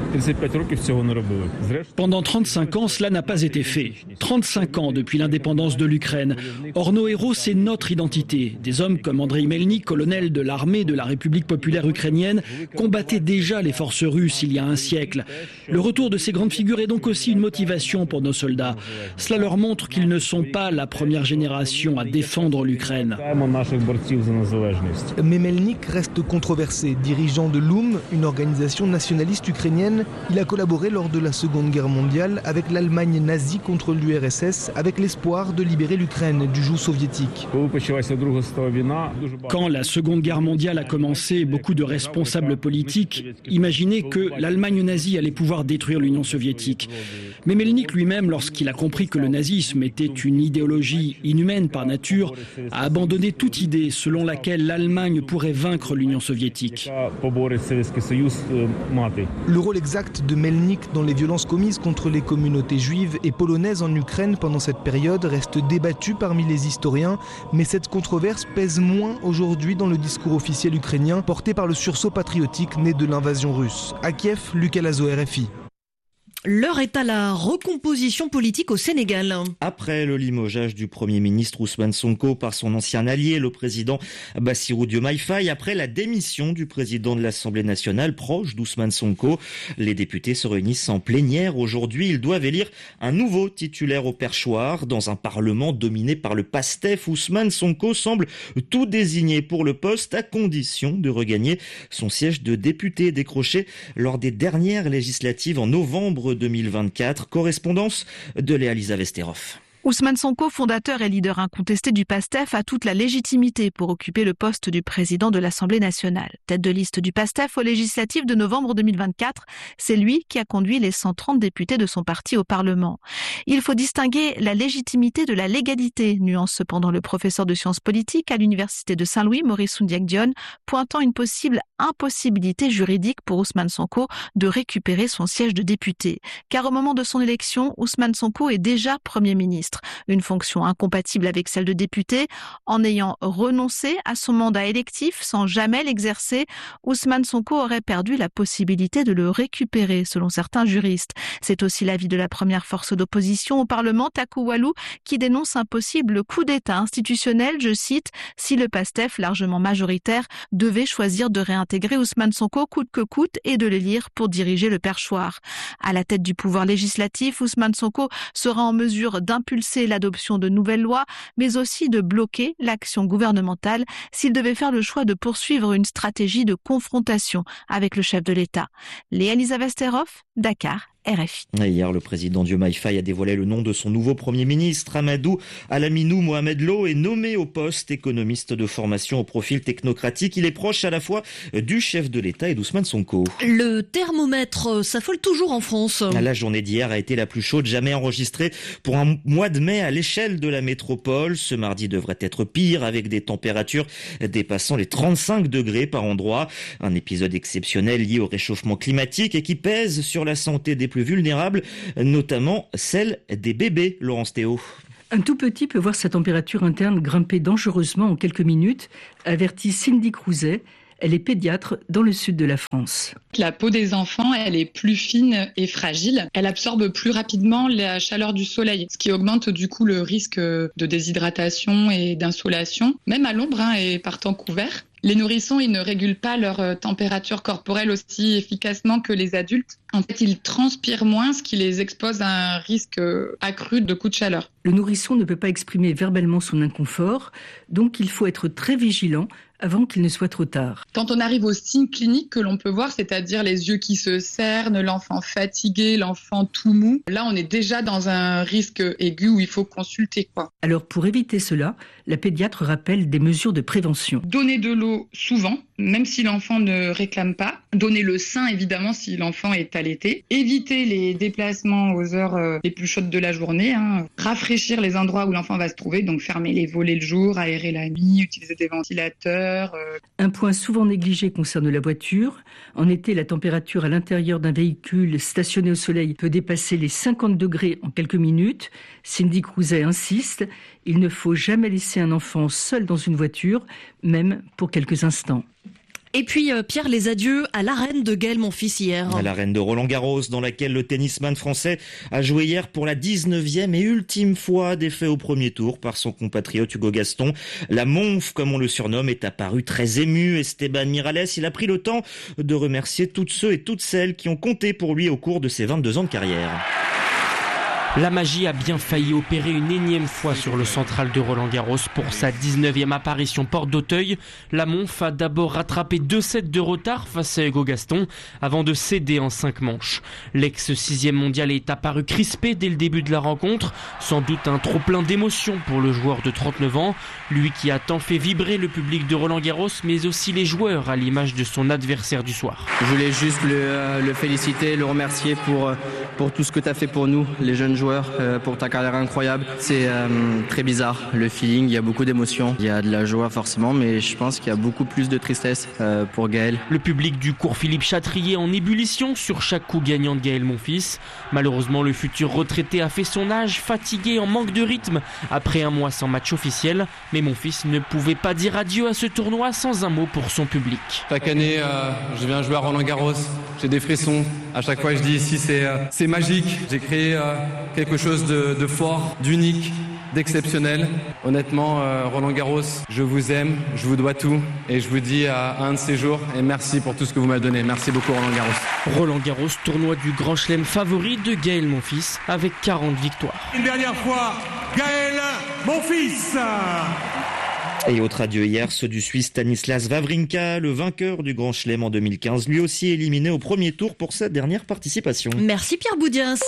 Speaker 5: Pendant trente-cinq ans, cela n'a pas été fait. trente-cinq ans depuis l'indépendance de l'Ukraine. Or, nos héros, c'est notre identité. Des hommes comme Andreï Melnik, colonel de l'armée de la République populaire ukrainienne, combattaient déjà les forces russes il y a un siècle. Le retour de ces grandes figures est donc aussi une motivation pour nos soldats. Cela leur montre qu'ils ne sont pas la première génération à défendre l'Ukraine.
Speaker 2: Mais Melnik reste controversé. Dirigeant de l'Oum, une organisation nationaliste ukrainienne, il a collaboré lors de la Seconde Guerre mondiale avec l'Allemagne nazie contre l'U R S S, avec l'espoir de libérer l'Ukraine du joug soviétique.
Speaker 5: Quand la Seconde Guerre mondiale a commencé, beaucoup de responsables politiques imaginaient que l'Allemagne nazie allait pouvoir détruire l'Union soviétique. Mais Melnik lui-même, lorsqu'il a compris que le nazisme était une idéologie inhumaine par nature, a abandonné toute idée selon laquelle l'Allemagne pourrait vaincre l'Union soviétique.
Speaker 2: Le rôle exact de Melnik dans les violences commises contre les communautés juives et polonaises en Ukraine pendant cette période reste débattu parmi les historiens, mais cette controverse pèse moins aujourd'hui dans le discours officiel ukrainien porté par le sursaut patriotique né de l'invasion russe. À Kiev, Lucas Lazo, R F I.
Speaker 20: L'heure est à la recomposition politique au Sénégal.
Speaker 21: Après le limogeage du Premier ministre Ousmane Sonko par son ancien allié, le président Bassirou Diomaye Faye, après la démission du président de l'Assemblée nationale proche d'Ousmane Sonko, les députés se réunissent en plénière aujourd'hui. Ils doivent élire un nouveau titulaire au perchoir. Dans un parlement dominé par le PASTEF, Ousmane Sonko semble tout désigné pour le poste à condition de regagner son siège de député décroché lors des dernières législatives en novembre deux mille vingt-quatre. Correspondance de Léa Lisa Vesterov.
Speaker 6: Ousmane Sonko, fondateur et leader incontesté du PASTEF, a toute la légitimité pour occuper le poste du président de l'Assemblée nationale. Tête de liste du PASTEF aux législatives de novembre deux mille vingt-quatre, c'est lui qui a conduit les cent trente députés de son parti au Parlement. Il faut distinguer la légitimité de la légalité, nuance cependant le professeur de sciences politiques à l'université de Saint-Louis, Maurice Soundiak-Dione, pointant une possible impossibilité juridique pour Ousmane Sonko de récupérer son siège de député. Car au moment de son élection, Ousmane Sonko est déjà Premier ministre. Une fonction incompatible avec celle de député. En ayant renoncé à son mandat électif sans jamais l'exercer, Ousmane Sonko aurait perdu la possibilité de le récupérer, selon certains juristes. C'est aussi l'avis de la première force d'opposition au Parlement, Takou Walou, qui dénonce un possible coup d'État institutionnel, je cite, si le PASTEF, largement majoritaire, devait choisir de réintégrer Ousmane Sonko coûte que coûte et de l'élire pour diriger le perchoir. À la tête du pouvoir législatif, Ousmane Sonko sera en mesure d'impulser l'adoption de nouvelles lois, mais aussi de bloquer l'action gouvernementale s'il devait faire le choix de poursuivre une stratégie de confrontation avec le chef de l'État. Léa Lisa Vesterov, Dakar, R F I.
Speaker 21: Et hier, le président Diomaye Faye a dévoilé le nom de son nouveau Premier ministre. Amadou Alaminou Mohamed Lo est nommé au poste, économiste de formation au profil technocratique. Il est proche à la fois du chef de l'État et d'Ousmane Sonko.
Speaker 20: Le thermomètre s'affole toujours en France.
Speaker 21: La journée d'hier a été la plus chaude jamais enregistrée pour un mois de mai à l'échelle de la métropole. Ce mardi devrait être pire avec des températures dépassant les trente-cinq degrés par endroit. Un épisode exceptionnel lié au réchauffement climatique et qui pèse sur la santé des plus vulnérables, notamment celle des bébés, Laurence Théo.
Speaker 4: Un tout petit peut voir sa température interne grimper dangereusement en quelques minutes, avertit Cindy Crouzet. Elle est pédiatre dans le sud de la France.
Speaker 7: La peau des enfants, elle est plus fine et fragile. Elle absorbe plus rapidement la chaleur du soleil, ce qui augmente du coup le risque de déshydratation et d'insolation, même à l'ombre hein, et par temps couvert. Les nourrissons, ils ne régulent pas leur température corporelle aussi efficacement que les adultes. En fait, ils transpirent moins, ce qui les expose à un risque accru de coups de chaleur.
Speaker 4: Le nourrisson ne peut pas exprimer verbalement son inconfort, donc il faut être très vigilant avant qu'il ne soit trop tard.
Speaker 7: Quand on arrive aux signes cliniques que l'on peut voir, c'est-à-dire les yeux qui se cernent, l'enfant fatigué, l'enfant tout mou, là on est déjà dans un risque aigu où il faut consulter, quoi.
Speaker 4: Alors pour éviter cela, la pédiatre rappelle des mesures de prévention.
Speaker 7: Donner de l'eau souvent, même si l'enfant ne réclame pas. Donner le sein évidemment si l'enfant est allaité. Éviter les déplacements aux heures les plus chaudes de la journée. Hein. Rafraîchir les endroits où l'enfant va se trouver, donc fermer les volets le jour, aérer la nuit, utiliser des ventilateurs.
Speaker 4: Un point souvent négligé concerne la voiture. En été, la température à l'intérieur d'un véhicule stationné au soleil peut dépasser les cinquante degrés en quelques minutes. Cindy Crouzet insiste, il ne faut jamais laisser un enfant seul dans une voiture, même pour quelques instants.
Speaker 20: Et puis, euh, Pierre, les adieux à l'arène de Gaël Monfils hier.
Speaker 21: À l'arène de Roland-Garros, dans laquelle le tennisman français a joué hier pour la dix-neuvième et ultime fois défait au premier tour par son compatriote Hugo Gaston. La Monf, comme on le surnomme, est apparu très ému. Esteban Miralles, il a pris le temps de remercier toutes ceux et toutes celles qui ont compté pour lui au cours de ses vingt-deux ans de carrière.
Speaker 9: La magie a bien failli opérer une énième fois sur le central de Roland-Garros pour sa dix-neuvième apparition porte d'Auteuil. La Monf a d'abord rattrapé deux sets de retard face à Hugo Gaston avant de céder en cinq manches. L'ex-sixième mondial est apparu crispé dès le début de la rencontre, sans doute un trop-plein d'émotions pour le joueur de trente-neuf ans, lui qui a tant fait vibrer le public de Roland-Garros mais aussi les joueurs à l'image de son adversaire du soir.
Speaker 24: Je voulais juste le, le féliciter, le remercier pour, pour tout ce que tu as fait pour nous, les jeunes joueurs. Pour ta carrière incroyable. C'est euh, très bizarre, le feeling, il y a beaucoup d'émotions, il y a de la joie forcément, mais je pense qu'il y a beaucoup plus de tristesse euh, pour Gaël.
Speaker 9: Le public du cours Philippe Chatrier en ébullition sur chaque coup gagnant de Gaël Monfils. Malheureusement, le futur retraité a fait son âge, fatigué, en manque de rythme, après un mois sans match officiel, mais Monfils ne pouvait pas dire adieu à ce tournoi sans un mot pour son public.
Speaker 25: Chaque année, euh, je viens jouer à Roland-Garros, j'ai des frissons, à chaque fois je dis ici c'est, euh, c'est magique, j'ai créé euh, quelque chose de, de fort, d'unique, d'exceptionnel. Honnêtement, euh, Roland-Garros, je vous aime, je vous dois tout et je vous dis à, à un de ces jours et merci pour tout ce que vous m'avez donné. Merci beaucoup Roland-Garros.
Speaker 9: Roland-Garros, tournoi du Grand Chelem favori de Gaël Monfils avec quarante victoires.
Speaker 26: Une dernière fois, Gaël Monfils.
Speaker 21: Et autre adieu hier, ceux du Suisse Stanislas Wawrinka, le vainqueur du Grand Chelem en deux mille quinze, lui aussi éliminé au premier tour pour sa dernière participation.
Speaker 20: Merci Pierre Boudias.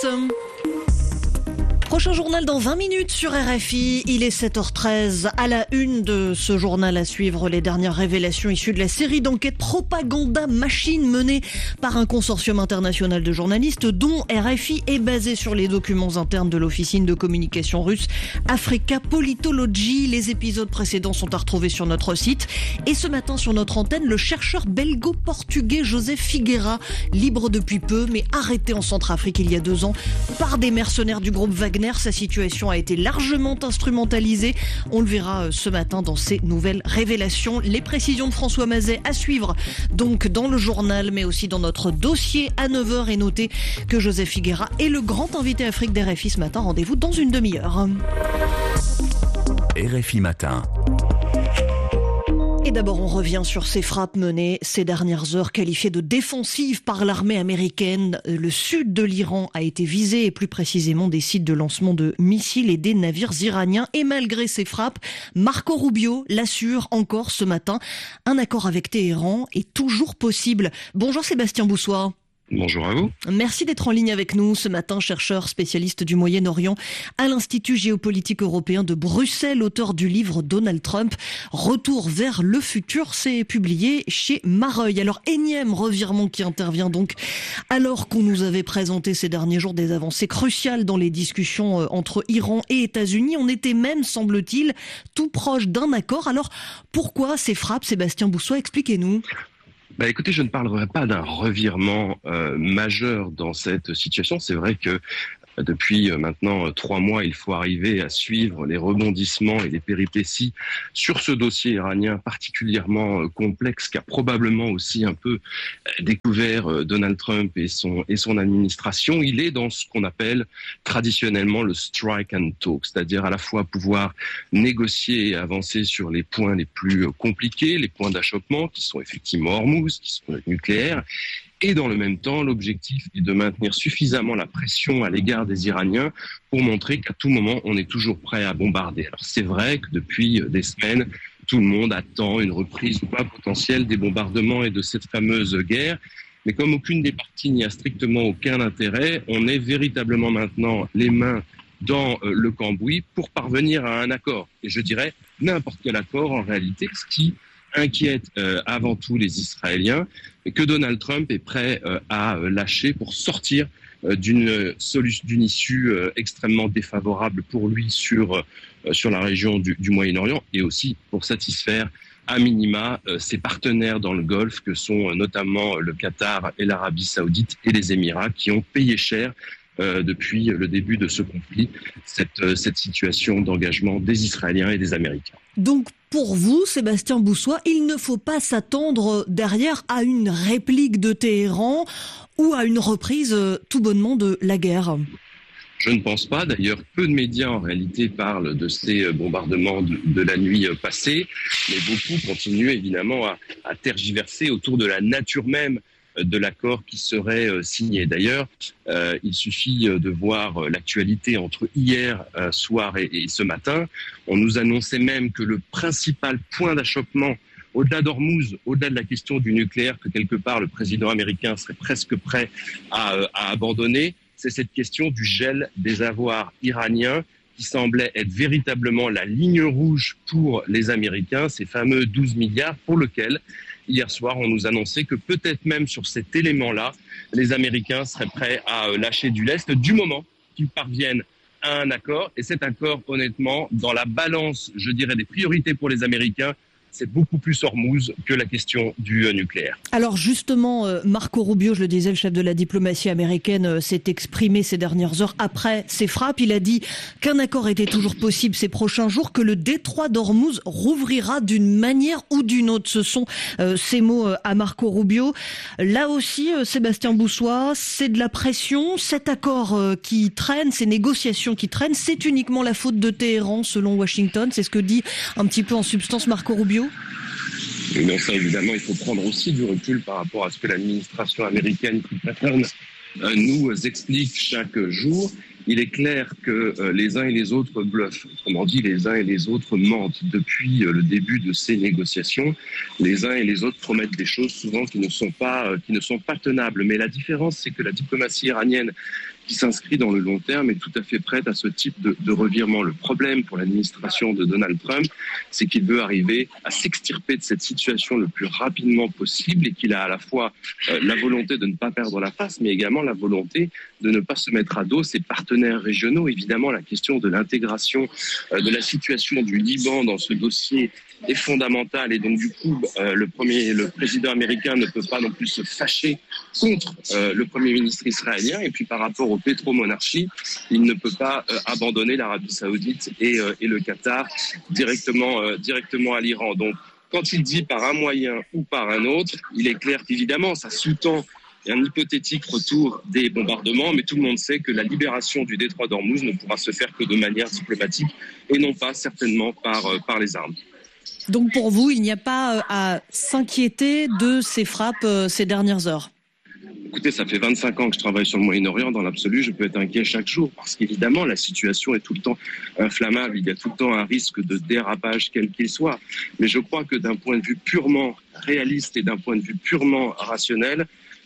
Speaker 20: Prochain journal dans vingt minutes sur R F I, il est sept heures treize. À la une de ce journal à suivre, les dernières révélations issues de la série d'enquêtes Propaganda Machine menée par un consortium international de journalistes dont R F I est basé sur les documents internes de l'officine de communication russe Africa Politology. Les épisodes précédents sont à retrouver sur notre site. Et ce matin sur notre antenne, le chercheur belgo-portugais Joseph Figueira, libre depuis peu mais arrêté en Centrafrique il y a deux ans par des mercenaires du groupe Wagner. Sa situation a été largement instrumentalisée. On le verra ce matin dans ces nouvelles révélations. Les précisions de François Mazet à suivre donc dans le journal, mais aussi dans notre dossier à neuf heures. Et notez que Joseph Figueira est le grand invité Afrique d'R F I ce matin. Rendez-vous dans une demi-heure.
Speaker 19: R F I Matin.
Speaker 20: Et d'abord, on revient sur ces frappes menées ces dernières heures, qualifiées de défensives par l'armée américaine. Le sud de l'Iran a été visé, et plus précisément des sites de lancement de missiles et des navires iraniens. Et malgré ces frappes, Marco Rubio l'assure encore ce matin, un accord avec Téhéran est toujours possible. Bonjour Sébastien Boussois.
Speaker 8: Bonjour à vous.
Speaker 20: Merci d'être en ligne avec nous ce matin, chercheur spécialiste du Moyen-Orient à l'Institut géopolitique européen de Bruxelles, auteur du livre Donald Trump, Retour vers le futur, c'est publié chez Mareuil. Alors, énième revirement qui intervient donc alors qu'on nous avait présenté ces derniers jours des avancées cruciales dans les discussions entre Iran et États-Unis. On était même, semble-t-il, tout proche d'un accord. Alors, pourquoi ces frappes, Sébastien Boussois? Expliquez-nous.
Speaker 8: Bah écoutez, je ne parlerai pas d'un revirement euh, majeur dans cette situation. C'est vrai que euh, depuis euh, maintenant trois mois, il faut arriver à suivre les rebondissements et les péripéties sur ce dossier iranien particulièrement euh, complexe qu'a probablement aussi un peu euh, découvert euh, Donald Trump et son, et son administration. Il est dans ce qu'on appelle traditionnellement le strike and talk, c'est-à-dire à la fois pouvoir négocier et avancer sur les points les plus euh, compliqués, les points d'achoppement qui sont effectivement Hormuz, qui sont nucléaires, et dans le même temps, l'objectif est de maintenir suffisamment la pression à l'égard des Iraniens pour montrer qu'à tout moment, on est toujours prêt à bombarder. Alors c'est vrai que depuis des semaines, tout le monde attend une reprise ou pas potentielle des bombardements et de cette fameuse guerre. Mais comme aucune des parties n'y a strictement aucun intérêt, on est véritablement maintenant les mains dans le cambouis pour parvenir à un accord. Et je dirais n'importe quel accord en réalité, ce qui inquiète euh, avant tout les Israéliens, et que Donald Trump est prêt euh, à euh, lâcher pour sortir euh, d'une solution, d'une issue euh, extrêmement défavorable pour lui sur euh, sur la région du, du Moyen-Orient, et aussi pour satisfaire à minima euh, ses partenaires dans le Golfe, que sont euh, notamment le Qatar et l'Arabie Saoudite et les Émirats, qui ont payé cher Euh, depuis le début de ce conflit, cette, euh, cette situation d'engagement des Israéliens et des Américains.
Speaker 20: Donc, pour vous, Sébastien Boussois, il ne faut pas s'attendre derrière à une réplique de Téhéran ou à une reprise euh, tout bonnement de la guerre.
Speaker 8: Je ne pense pas. D'ailleurs, peu de médias en réalité parlent de ces bombardements de, de la nuit passée, mais beaucoup continuent évidemment à, à tergiverser autour de la nature même de l'accord qui serait signé. D'ailleurs, euh, il suffit de voir l'actualité entre hier euh, soir et, et ce matin. On nous annonçait même que le principal point d'achoppement, au-delà d'Hormuz, au-delà de la question du nucléaire, que quelque part le président américain serait presque prêt à, à abandonner, c'est cette question du gel des avoirs iraniens qui semblait être véritablement la ligne rouge pour les Américains, ces fameux douze milliards pour lesquels hier soir, on nous annonçait que peut-être même sur cet élément-là, les Américains seraient prêts à lâcher du lest du moment qu'ils parviennent à un accord. Et cet accord, honnêtement, dans la balance, je dirais, des priorités pour les Américains, c'est beaucoup plus Hormuz que la question du euh, nucléaire.
Speaker 20: Alors justement, euh, Marco Rubio, je le disais, le chef de la diplomatie américaine, euh, s'est exprimé ces dernières heures après ces frappes. Il a dit qu'un accord était toujours possible ces prochains jours, que le détroit d'Hormuz rouvrira d'une manière ou d'une autre. Ce sont euh, ces mots euh, à Marco Rubio. Là aussi, euh, Sébastien Boussois, c'est de la pression. Cet accord euh, qui traîne, ces négociations qui traînent, c'est uniquement la faute de Téhéran, selon Washington. C'est ce que dit un petit peu en substance Marco Rubio.
Speaker 8: Mais ça, évidemment, il faut prendre aussi du recul par rapport à ce que l'administration américaine qui patronne euh, nous explique chaque jour. Il est clair que euh, les uns et les autres bluffent. Autrement dit, les uns et les autres mentent. Depuis euh, le début de ces négociations, les uns et les autres promettent des choses souvent qui ne sont pas, euh, qui ne sont pas tenables. Mais la différence, c'est que la diplomatie iranienne, qui s'inscrit dans le long terme, est tout à fait prête à ce type de, de revirement. Le problème pour l'administration de Donald Trump, c'est qu'il veut arriver à s'extirper de cette situation le plus rapidement possible, et qu'il a à la fois euh, la volonté de ne pas perdre la face, mais également la volonté de ne pas se mettre à dos ses partenaires régionaux. Évidemment, la question de l'intégration euh, de la situation du Liban dans ce dossier est fondamentale, et donc du coup, euh, le, premier, le président américain ne peut pas non plus se fâcher contre euh, le premier ministre israélien. Et puis par rapport aux pétromonarchies, il ne peut pas euh, abandonner l'Arabie Saoudite et, euh, et le Qatar directement, euh, directement à l'Iran. Donc, quand il dit par un moyen ou par un autre, il est clair qu'évidemment, ça sous-tend un hypothétique retour des bombardements, mais tout le monde sait que la libération du détroit d'Hormuz ne pourra se faire que de manière diplomatique et non pas certainement par, euh, par les armes.
Speaker 20: Donc pour vous, il n'y a pas à s'inquiéter de ces frappes euh, ces dernières heures?
Speaker 8: Écoutez, ça fait vingt-cinq ans que je travaille sur le Moyen-Orient. Dans l'absolu, je peux être inquiet chaque jour parce qu'évidemment, la situation est tout le temps inflammable. Il y a tout le temps un risque de dérapage, quel qu'il soit. Mais je crois que d'un point de vue purement réaliste et d'un point de vue purement rationnel,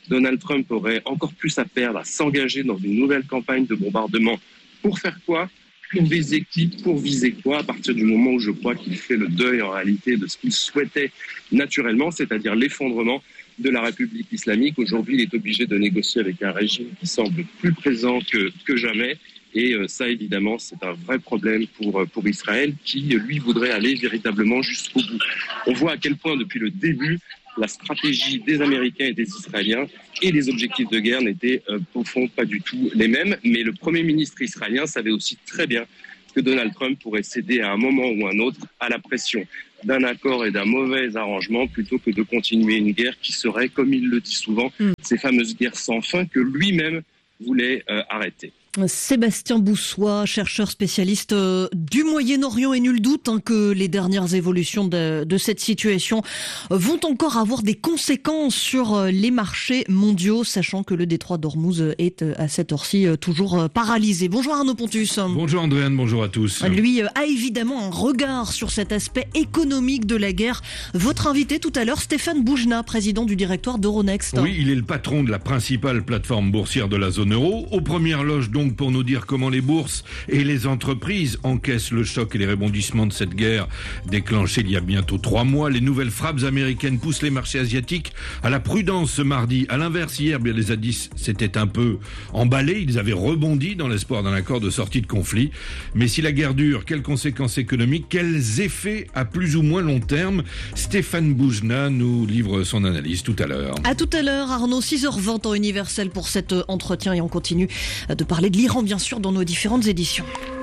Speaker 8: Donald Trump aurait encore plus à perdre, à s'engager dans une nouvelle campagne de bombardement. Pour faire quoi ? Pour viser qui ? Pour viser quoi ? À partir du moment où je crois qu'il fait le deuil en réalité de ce qu'il souhaitait naturellement, c'est-à-dire l'effondrement de la République islamique. Aujourd'hui, il est obligé de négocier avec un régime qui semble plus présent que, que jamais. Et ça, évidemment, c'est un vrai problème pour, pour Israël qui, lui, voudrait aller véritablement jusqu'au bout. On voit à quel point, depuis le début, la stratégie des Américains et des Israéliens et les objectifs de guerre n'étaient, euh, au fond, pas du tout les mêmes. Mais le Premier ministre israélien savait aussi très bien que Donald Trump pourrait céder à un moment ou un autre à la pression d'un accord et d'un mauvais arrangement plutôt que de continuer une guerre qui serait, comme il le dit souvent, mm. ces fameuses guerres sans fin que lui-même voulait euh, arrêter.
Speaker 20: Sébastien Boussois, chercheur spécialiste du Moyen-Orient, et nul doute hein, que les dernières évolutions de, de cette situation vont encore avoir des conséquences sur les marchés mondiaux, sachant que le détroit d'Ormuz est à cette heure-ci toujours paralysé. Bonjour Arnaud Pontus.
Speaker 10: Bonjour Andréane, bonjour à tous.
Speaker 20: Lui a évidemment un regard sur cet aspect économique de la guerre. Votre invité tout à l'heure, Stéphane Boujna, président du directoire d'Euronext.
Speaker 10: Oui, il est le patron de la principale plateforme boursière de la zone euro, aux premières loges donc pour nous dire comment les bourses et les entreprises encaissent le choc et les rebondissements de cette guerre déclenchée il y a bientôt trois mois. Les nouvelles frappes américaines poussent les marchés asiatiques à la prudence ce mardi. À l'inverse, hier, bien les indices s'étaient un peu emballés. Ils avaient rebondi dans l'espoir d'un accord de sortie de conflit. Mais si la guerre dure, quelles conséquences économiques, quels effets à plus ou moins long terme ? Stéphane Boujna nous livre son analyse tout à l'heure.
Speaker 20: À tout à l'heure, Arnaud, six heures vingt temps universel pour cet entretien, et on continue de parler de l'Iran, bien sûr, dans nos différentes éditions.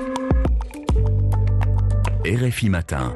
Speaker 19: R F I Matin.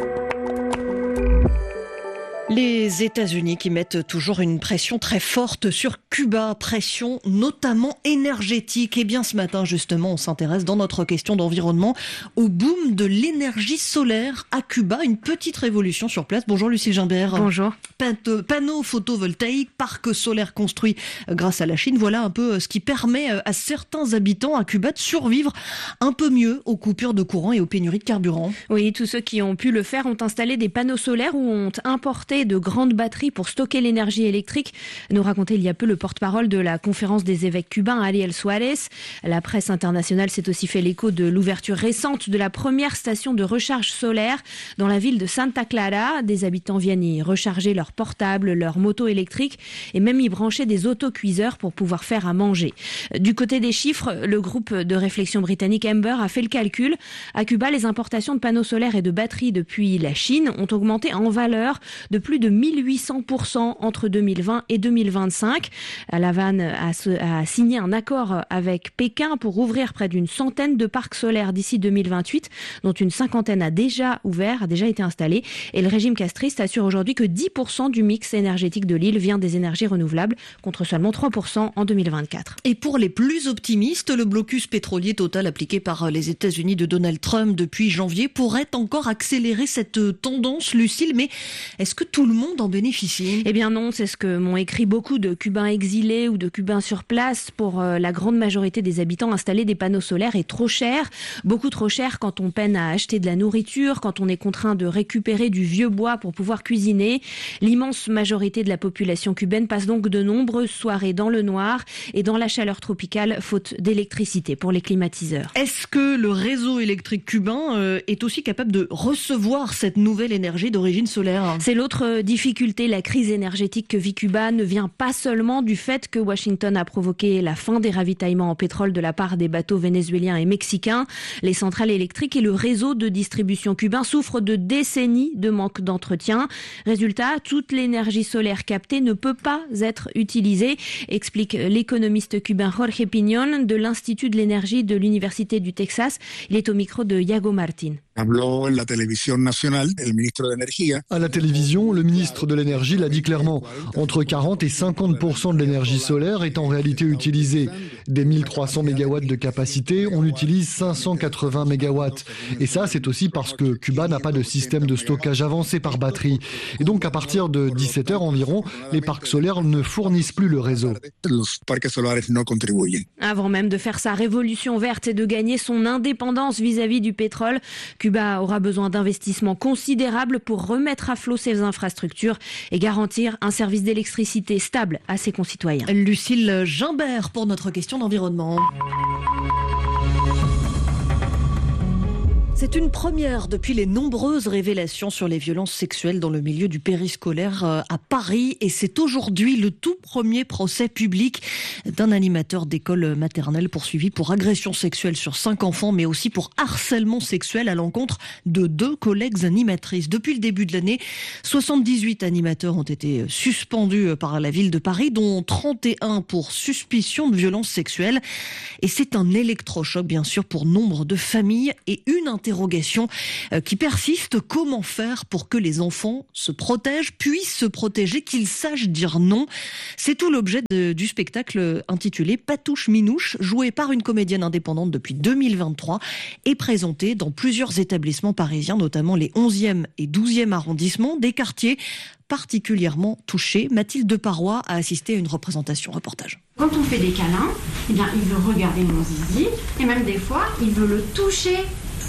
Speaker 20: Les États-Unis qui mettent toujours une pression très forte sur Cuba, pression notamment énergétique. Et bien ce matin, justement, on s'intéresse dans notre question d'environnement au boom de l'énergie solaire à Cuba. Une petite révolution sur place. Bonjour Lucille Gimbert.
Speaker 11: Bonjour.
Speaker 20: Pan- panneaux photovoltaïques, parc solaire construit grâce à la Chine. Voilà un peu ce qui permet à certains habitants à Cuba de survivre un peu mieux aux coupures de courant et aux pénuries de carburant.
Speaker 11: Oui, tous ceux qui ont pu le faire ont installé des panneaux solaires ou ont importé de grandes batteries pour stocker l'énergie électrique, nous racontait il y a peu le porte-parole de la conférence des évêques cubains, Ariel Suarez. La presse internationale s'est aussi fait l'écho de l'ouverture récente de la première station de recharge solaire dans la ville de Santa Clara. Des habitants viennent y recharger leurs portables, leurs motos électriques et même y brancher des autocuiseurs pour pouvoir faire à manger. Du côté des chiffres, le groupe de réflexion britannique Amber a fait le calcul. À Cuba, les importations de panneaux solaires et de batteries depuis la Chine ont augmenté en valeur de plus de mille huit cents pour cent entre deux mille vingt et deux mille vingt-cinq. La Havane a, a signé un accord avec Pékin pour ouvrir près d'une centaine de parcs solaires d'ici deux mille vingt-huit, dont une cinquantaine a déjà ouvert, a déjà été installé. Et le régime castriste assure aujourd'hui que dix pour cent du mix énergétique de l'île vient des énergies renouvelables, contre seulement trois pour cent en deux mille vingt-quatre.
Speaker 20: Et pour les plus optimistes, le blocus pétrolier total appliqué par les États-Unis de Donald Trump depuis janvier pourrait encore accélérer cette tendance, Lucille. Mais est-ce que tout le monde en bénéficie ?
Speaker 11: Eh bien non, c'est ce que m'ont écrit beaucoup de Cubains exilés ou de Cubains sur place. Pour euh, la grande majorité des habitants, installer des panneaux solaires est trop cher. Beaucoup trop cher quand on peine à acheter de la nourriture, quand on est contraint de récupérer du vieux bois pour pouvoir cuisiner. L'immense majorité de la population cubaine passe donc de nombreuses soirées dans le noir et dans la chaleur tropicale, faute d'électricité pour les climatiseurs.
Speaker 20: Est-ce que le réseau électrique cubain euh, est aussi capable de recevoir cette nouvelle énergie d'origine solaire ?
Speaker 11: C'est l'autre difficulté. La crise énergétique que vit Cuba ne vient pas seulement du fait que Washington a provoqué la fin des ravitaillements en pétrole de la part des bateaux vénézuéliens et mexicains. Les centrales électriques et le réseau de distribution cubain souffrent de décennies de manque d'entretien. Résultat, toute l'énergie solaire captée ne peut pas être utilisée, explique l'économiste cubain Jorge Piñón de l'Institut de l'énergie de l'Université du Texas. Il est au micro de Iago Martin.
Speaker 12: À
Speaker 13: la télévision, le ministre de l'énergie l'a dit clairement. Entre quarante et cinquante pour cent de l'énergie solaire est en réalité utilisée. Des mille trois cents mégawatts de capacité, on utilise cinq cent quatre-vingts mégawatts. Et ça, c'est aussi parce que Cuba n'a pas de système de stockage avancé par batterie. Et donc, à partir de dix-sept heures environ, les parcs solaires ne fournissent plus le réseau.
Speaker 11: Avant même de faire sa révolution verte et de gagner son indépendance vis-à-vis du pétrole, Cuba aura besoin d'investissements considérables pour remettre à flot ses infrastructures infrastructures et garantir un service d'électricité stable à ses concitoyens.
Speaker 20: Lucille Gimbert pour notre question d'environnement. C'est une première depuis les nombreuses révélations sur les violences sexuelles dans le milieu du périscolaire à Paris. Et c'est aujourd'hui le tout premier procès public d'un animateur d'école maternelle poursuivi pour agression sexuelle sur cinq enfants, mais aussi pour harcèlement sexuel à l'encontre de deux collègues animatrices. Depuis le début de l'année, soixante-dix-huit animateurs ont été suspendus par la ville de Paris, dont trente et un pour suspicion de violences sexuelles. Et c'est un électrochoc, bien sûr, pour nombre de familles et une interrogation qui persiste. Comment faire pour que les enfants se protègent, puissent se protéger, qu'ils sachent dire non? C'est tout l'objet de, du spectacle intitulé Patouche Minouche, joué par une comédienne indépendante depuis deux mille vingt-trois et présenté dans plusieurs établissements parisiens, notamment les onzième et douzième arrondissements, des quartiers particulièrement touchés. Mathilde Parois a assisté à une représentation. Reportage.
Speaker 1: Quand on fait des câlins, eh bien, il veut regarder mon zizi et même des fois, il veut le toucher.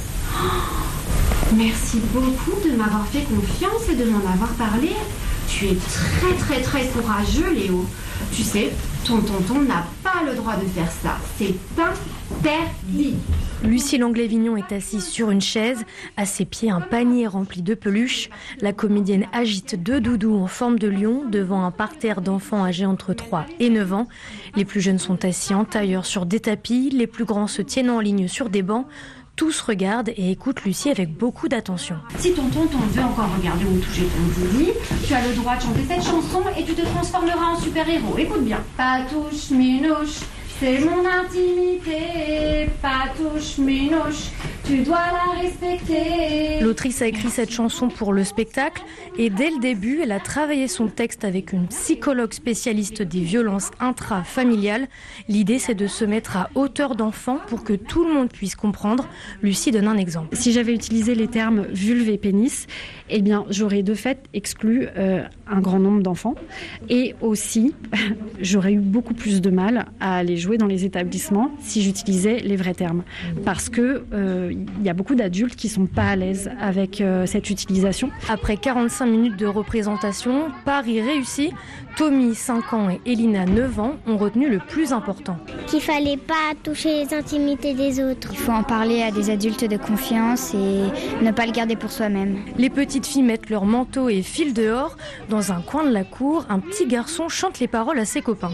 Speaker 1: Oh, merci beaucoup de m'avoir fait confiance et de m'en avoir parlé. Tu es très très très courageux, Léo. Tu sais, ton tonton n'a pas le droit de faire ça. C'est interdit.
Speaker 11: Lucie Langlais-Vignon est assise sur une chaise. À ses pieds, un panier rempli de peluches. La comédienne agite deux doudous en forme de lion devant un parterre d'enfants âgés entre trois et neuf ans. Les plus jeunes sont assis en tailleur sur des tapis. Les plus grands se tiennent en ligne sur des bancs. Tous regardent et écoutent Lucie avec beaucoup d'attention.
Speaker 1: Si ton tonton veut encore regarder ou toucher ton zizi, tu as le droit de chanter cette chanson et tu te transformeras en super-héros. Écoute bien. Patouche Minouche, c'est mon intimité. Patouche Minouche, tu dois la respecter.
Speaker 11: L'autrice a écrit cette chanson pour le spectacle et dès le début, elle a travaillé son texte avec une psychologue spécialiste des violences intrafamiliales. L'idée, c'est de se mettre à hauteur d'enfant pour que tout le monde puisse comprendre. Lucie donne un exemple.
Speaker 12: Si j'avais utilisé les termes vulve et pénis, eh bien, j'aurais de fait exclu euh, un grand nombre d'enfants et aussi, j'aurais eu beaucoup plus de mal à aller jouer dans les établissements si j'utilisais les vrais termes. Parce que euh, il y a beaucoup d'adultes qui sont pas à l'aise avec euh, cette utilisation.
Speaker 11: Après quarante-cinq minutes de représentation, Paris réussit. Tommy, cinq ans, et Elina, neuf ans, ont retenu le plus important.
Speaker 14: Qu'il fallait pas toucher les intimités des autres.
Speaker 15: Il faut en parler à des adultes de confiance et ne pas le garder pour soi-même.
Speaker 11: Les petites filles mettent leur manteau et filent dehors. Dans un coin de la cour, un petit garçon chante les paroles à ses copains.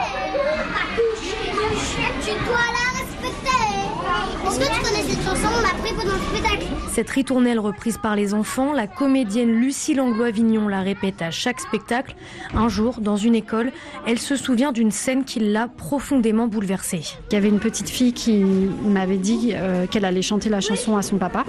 Speaker 14: Tu dois la respecter. Est-ce que tu connais cette chanson? On l'a appris pendant le spectacle.
Speaker 11: Cette ritournelle reprise par les enfants, la comédienne Lucie Langlois-Vignon la répète à chaque spectacle. Un jour, dans une école, elle se souvient d'une scène qui l'a profondément bouleversée.
Speaker 12: Il y avait une petite fille qui m'avait dit euh, qu'elle allait chanter la chanson à son papa.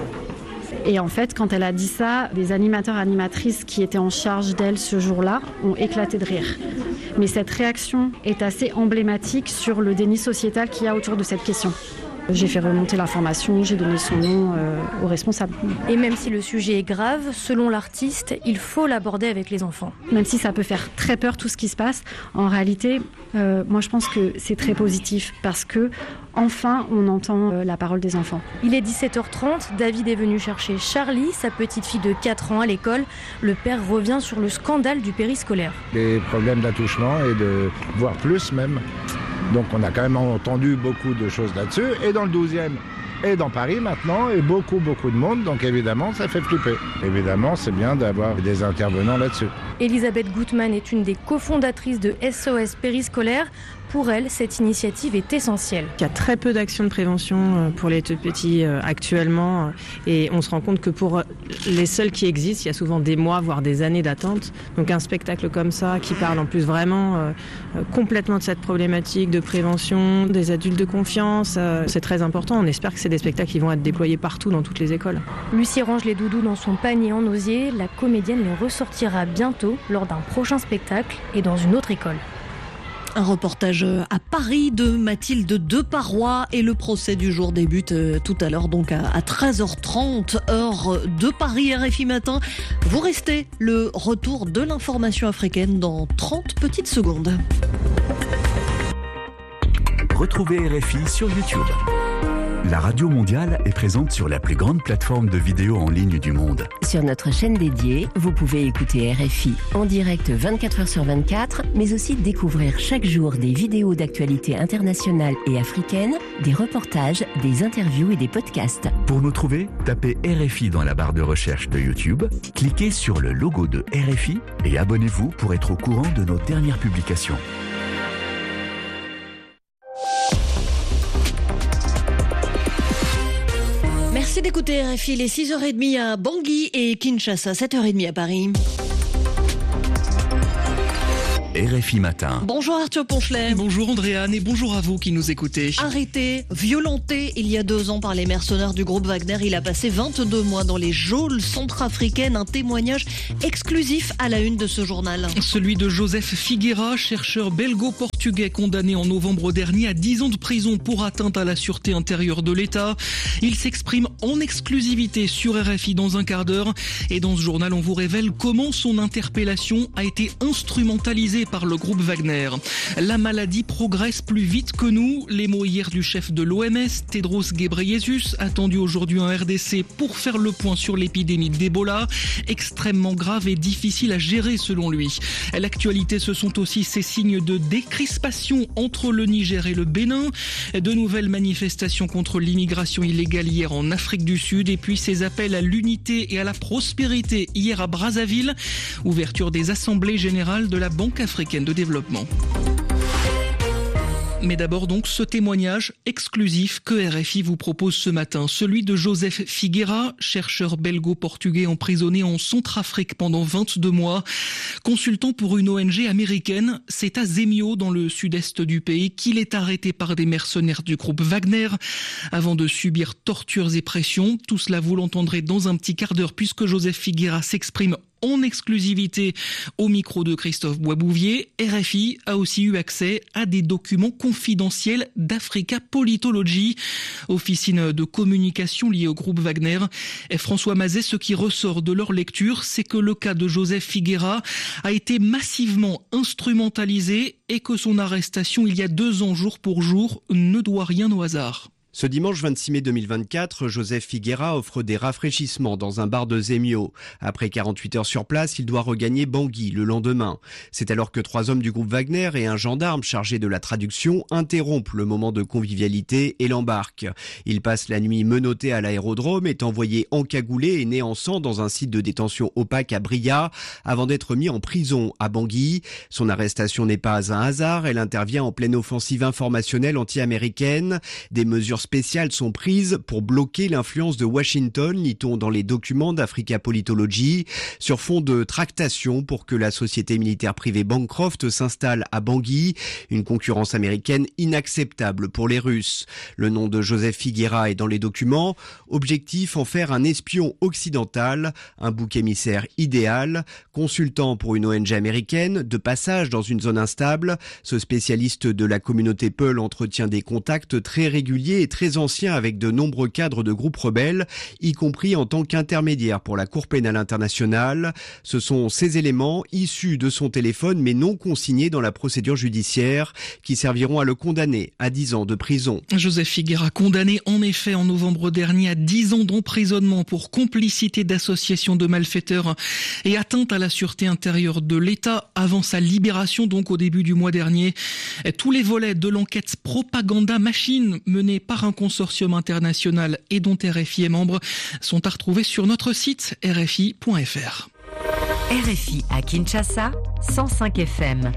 Speaker 12: Et en fait, quand elle a dit ça, des animateurs et animatrices qui étaient en charge d'elle ce jour-là ont éclaté de rire. Mais cette réaction est assez emblématique sur le déni sociétal qu'il y a autour de cette question. J'ai fait remonter l'information, j'ai donné son nom euh, aux responsables.
Speaker 11: Et même si le sujet est grave, selon l'artiste, il faut l'aborder avec les enfants.
Speaker 12: Même si ça peut faire très peur tout ce qui se passe, en réalité, euh, moi je pense que c'est très positif parce que enfin on entend euh, la parole des enfants.
Speaker 11: Il est dix-sept heures trente, David est venu chercher Charlie, sa petite fille de quatre ans à l'école. Le père revient sur le scandale du périscolaire.
Speaker 16: Les problèmes d'attouchement et de voire plus même. Donc on a quand même entendu beaucoup de choses là-dessus, et dans le douzième, et dans Paris maintenant, et beaucoup, beaucoup de monde, donc évidemment, ça fait flipper. Évidemment, c'est bien d'avoir des intervenants là-dessus.
Speaker 11: Elisabeth Gutmann est une des cofondatrices de S O S Périscolaire. Pour elle, cette initiative est essentielle.
Speaker 17: Il y a très peu d'actions de prévention pour les tout petits actuellement, et on se rend compte que pour les seuls qui existent, il y a souvent des mois, voire des années d'attente. Donc un spectacle comme ça, qui parle en plus vraiment euh, complètement de cette problématique de prévention, des adultes de confiance, euh, c'est très important. On espère que c'est des spectacles qui vont être déployés partout dans toutes les écoles.
Speaker 11: Lucie range les doudous dans son panier en osier. La comédienne les ressortira bientôt lors d'un prochain spectacle et dans une autre école.
Speaker 20: Un reportage à Paris de Mathilde Deparois et le procès du jour débute tout à l'heure, donc à treize heures trente, heure de Paris, R F I Matin. Vous restez, le retour de l'information africaine dans trente petites secondes.
Speaker 19: Retrouvez R F I sur YouTube. La Radio Mondiale est présente sur la plus grande plateforme de vidéo en ligne du monde.
Speaker 2: Sur notre chaîne dédiée, vous pouvez écouter R F I en direct vingt-quatre heures sur vingt-quatre, mais aussi découvrir chaque jour des vidéos d'actualité internationale et africaine, des reportages, des interviews et des podcasts.
Speaker 19: Pour nous trouver, tapez R F I dans la barre de recherche de YouTube, cliquez sur le logo de R F I et abonnez-vous pour être au courant de nos dernières publications.
Speaker 20: Merci d'écouter R F I, les six heures trente à Bangui et Kinshasa, sept heures trente à Paris.
Speaker 19: R F I Matin.
Speaker 20: Bonjour Arthur Ponchelet.
Speaker 3: Bonjour Andréane et bonjour à vous qui nous écoutez.
Speaker 20: Arrêté, violenté il y a deux ans par les mercenaires du groupe Wagner, il a passé vingt-deux mois dans les geôles centrafricaines. Un témoignage exclusif à la une de ce journal.
Speaker 3: Celui de Joseph Figueira, chercheur belgo-portugais condamné en novembre dernier à dix ans de prison pour atteinte à la sûreté intérieure de l'État. Il s'exprime en exclusivité sur R F I dans un quart d'heure. Et dans ce journal, on vous révèle comment son interpellation a été instrumentalisée par le groupe Wagner. La maladie progresse plus vite que nous. Les mots hier du chef de l'O M S, Tedros Ghebreyesus, attendu aujourd'hui en R D C pour faire le point sur l'épidémie d'Ebola, extrêmement grave et difficile à gérer selon lui. L'actualité, ce sont aussi ces signes de décrispation entre le Niger et le Bénin, de nouvelles manifestations contre l'immigration illégale hier en Afrique du Sud et puis ces appels à l'unité et à la prospérité hier à Brazzaville, ouverture des assemblées générales de la Banque africaine de développement. Mais d'abord donc ce témoignage exclusif que R F I vous propose ce matin, celui de Joseph Figueira, chercheur belgo-portugais emprisonné en Centrafrique pendant vingt-deux mois. Consultant pour une O N G américaine, c'est à Zemio dans le sud-est du pays qu'il est arrêté par des mercenaires du groupe Wagner avant de subir tortures et pressions. Tout cela vous l'entendrez dans un petit quart d'heure puisque Joseph Figueira s'exprime en exclusivité au micro de Christophe Boisbouvier. R F I a aussi eu accès à des documents confidentiels d'Africa Politology, officine de communication liée au groupe Wagner. Et François Mazet, ce qui ressort de leur lecture, c'est que le cas de Joseph Figueira a été massivement instrumentalisé et que son arrestation il y a deux ans jour pour jour ne doit rien au hasard.
Speaker 5: Ce dimanche vingt-six mai deux mille vingt-quatre, Joseph Figueira offre des rafraîchissements dans un bar de Zemio. Après quarante-huit heures sur place, il doit regagner Bangui le lendemain. C'est alors que trois hommes du groupe Wagner et un gendarme chargé de la traduction interrompent le moment de convivialité et l'embarquent. Il passe la nuit menotté à l'aérodrome, est envoyé encagoulé et né en sang dans un site de détention opaque à Bria, avant d'être mis en prison à Bangui. Son arrestation n'est pas un hasard, elle intervient en pleine offensive informationnelle anti-américaine. Des mesures spéciales sont prises pour bloquer l'influence de Washington, lit-on dans les documents d'Africa Politology, sur fond de tractation pour que la société militaire privée Bancroft s'installe à Bangui, une concurrence américaine inacceptable pour les Russes. Le nom de Joseph Figueira est dans les documents, objectif en faire un espion occidental, un bouc émissaire idéal, consultant pour une O N G américaine, de passage dans une zone instable. Ce spécialiste de la communauté Peul entretient des contacts très réguliers et très ancien avec de nombreux cadres de groupes rebelles, y compris en tant qu'intermédiaire pour la Cour pénale internationale. Ce sont ces éléments issus de son téléphone mais non consignés dans la procédure judiciaire qui serviront à le condamner à dix ans de prison.
Speaker 3: Joseph Figueira condamné en effet en novembre dernier à dix ans d'emprisonnement pour complicité d'association de malfaiteurs et atteinte à la sûreté intérieure de l'État avant sa libération donc au début du mois dernier. Tous les volets de l'enquête Propaganda Machine menée par un consortium international et dont R F I est membre sont à retrouver sur notre site r f i point f r.
Speaker 18: R F I à Kinshasa, cent cinq F M.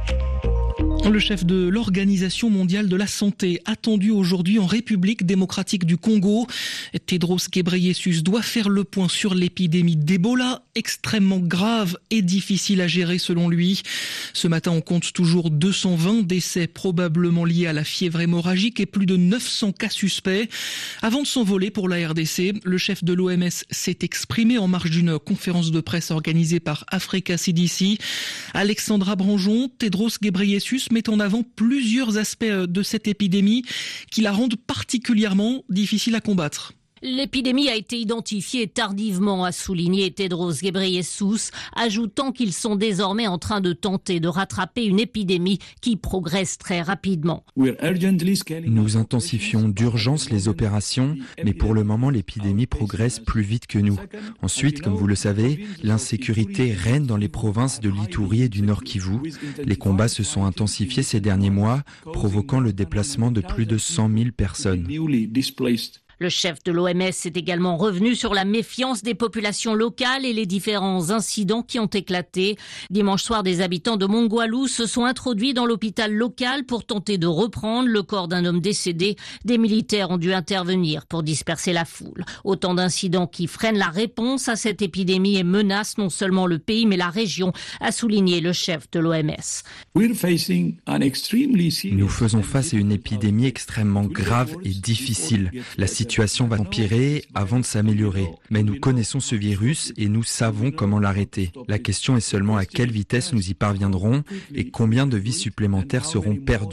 Speaker 3: Le chef de l'Organisation mondiale de la santé, attendu aujourd'hui en République démocratique du Congo, Tedros Ghebreyesus, doit faire le point sur l'épidémie d'Ebola, extrêmement grave et difficile à gérer selon lui. Ce matin, on compte toujours deux cent vingt décès probablement liés à la fièvre hémorragique et plus de neuf cents cas suspects. Avant de s'envoler pour la R D C, le chef de l'O M S s'est exprimé en marge d'une conférence de presse organisée par Africa C D C. Alexandra Branjon, Tedros Ghebreyesus met en avant plusieurs aspects de cette épidémie qui la rendent particulièrement difficile à combattre.
Speaker 4: L'épidémie a été identifiée tardivement, a souligné Tedros Ghebreyesus, ajoutant qu'ils sont désormais en train de tenter de rattraper une épidémie qui progresse très rapidement.
Speaker 6: Nous intensifions d'urgence les opérations, mais pour le moment l'épidémie progresse plus vite que nous. Ensuite, comme vous le savez, l'insécurité règne dans les provinces de l'Ituri et du Nord Kivu. Les combats se sont intensifiés ces derniers mois, provoquant le déplacement de plus de cent mille personnes.
Speaker 4: Le chef de l'O M S est également revenu sur la méfiance des populations locales et les différents incidents qui ont éclaté. Dimanche soir, des habitants de Mongwalu se sont introduits dans l'hôpital local pour tenter de reprendre le corps d'un homme décédé. Des militaires ont dû intervenir pour disperser la foule. Autant d'incidents qui freinent la réponse à cette épidémie et menacent non seulement le pays mais la région, a souligné le chef de l'O M S.
Speaker 6: Nous faisons face à une épidémie extrêmement grave et difficile. La La situation va empirer avant de s'améliorer. Mais nous connaissons ce virus et nous savons comment l'arrêter. La question est seulement à quelle vitesse nous y parviendrons et combien de vies supplémentaires seront perdues.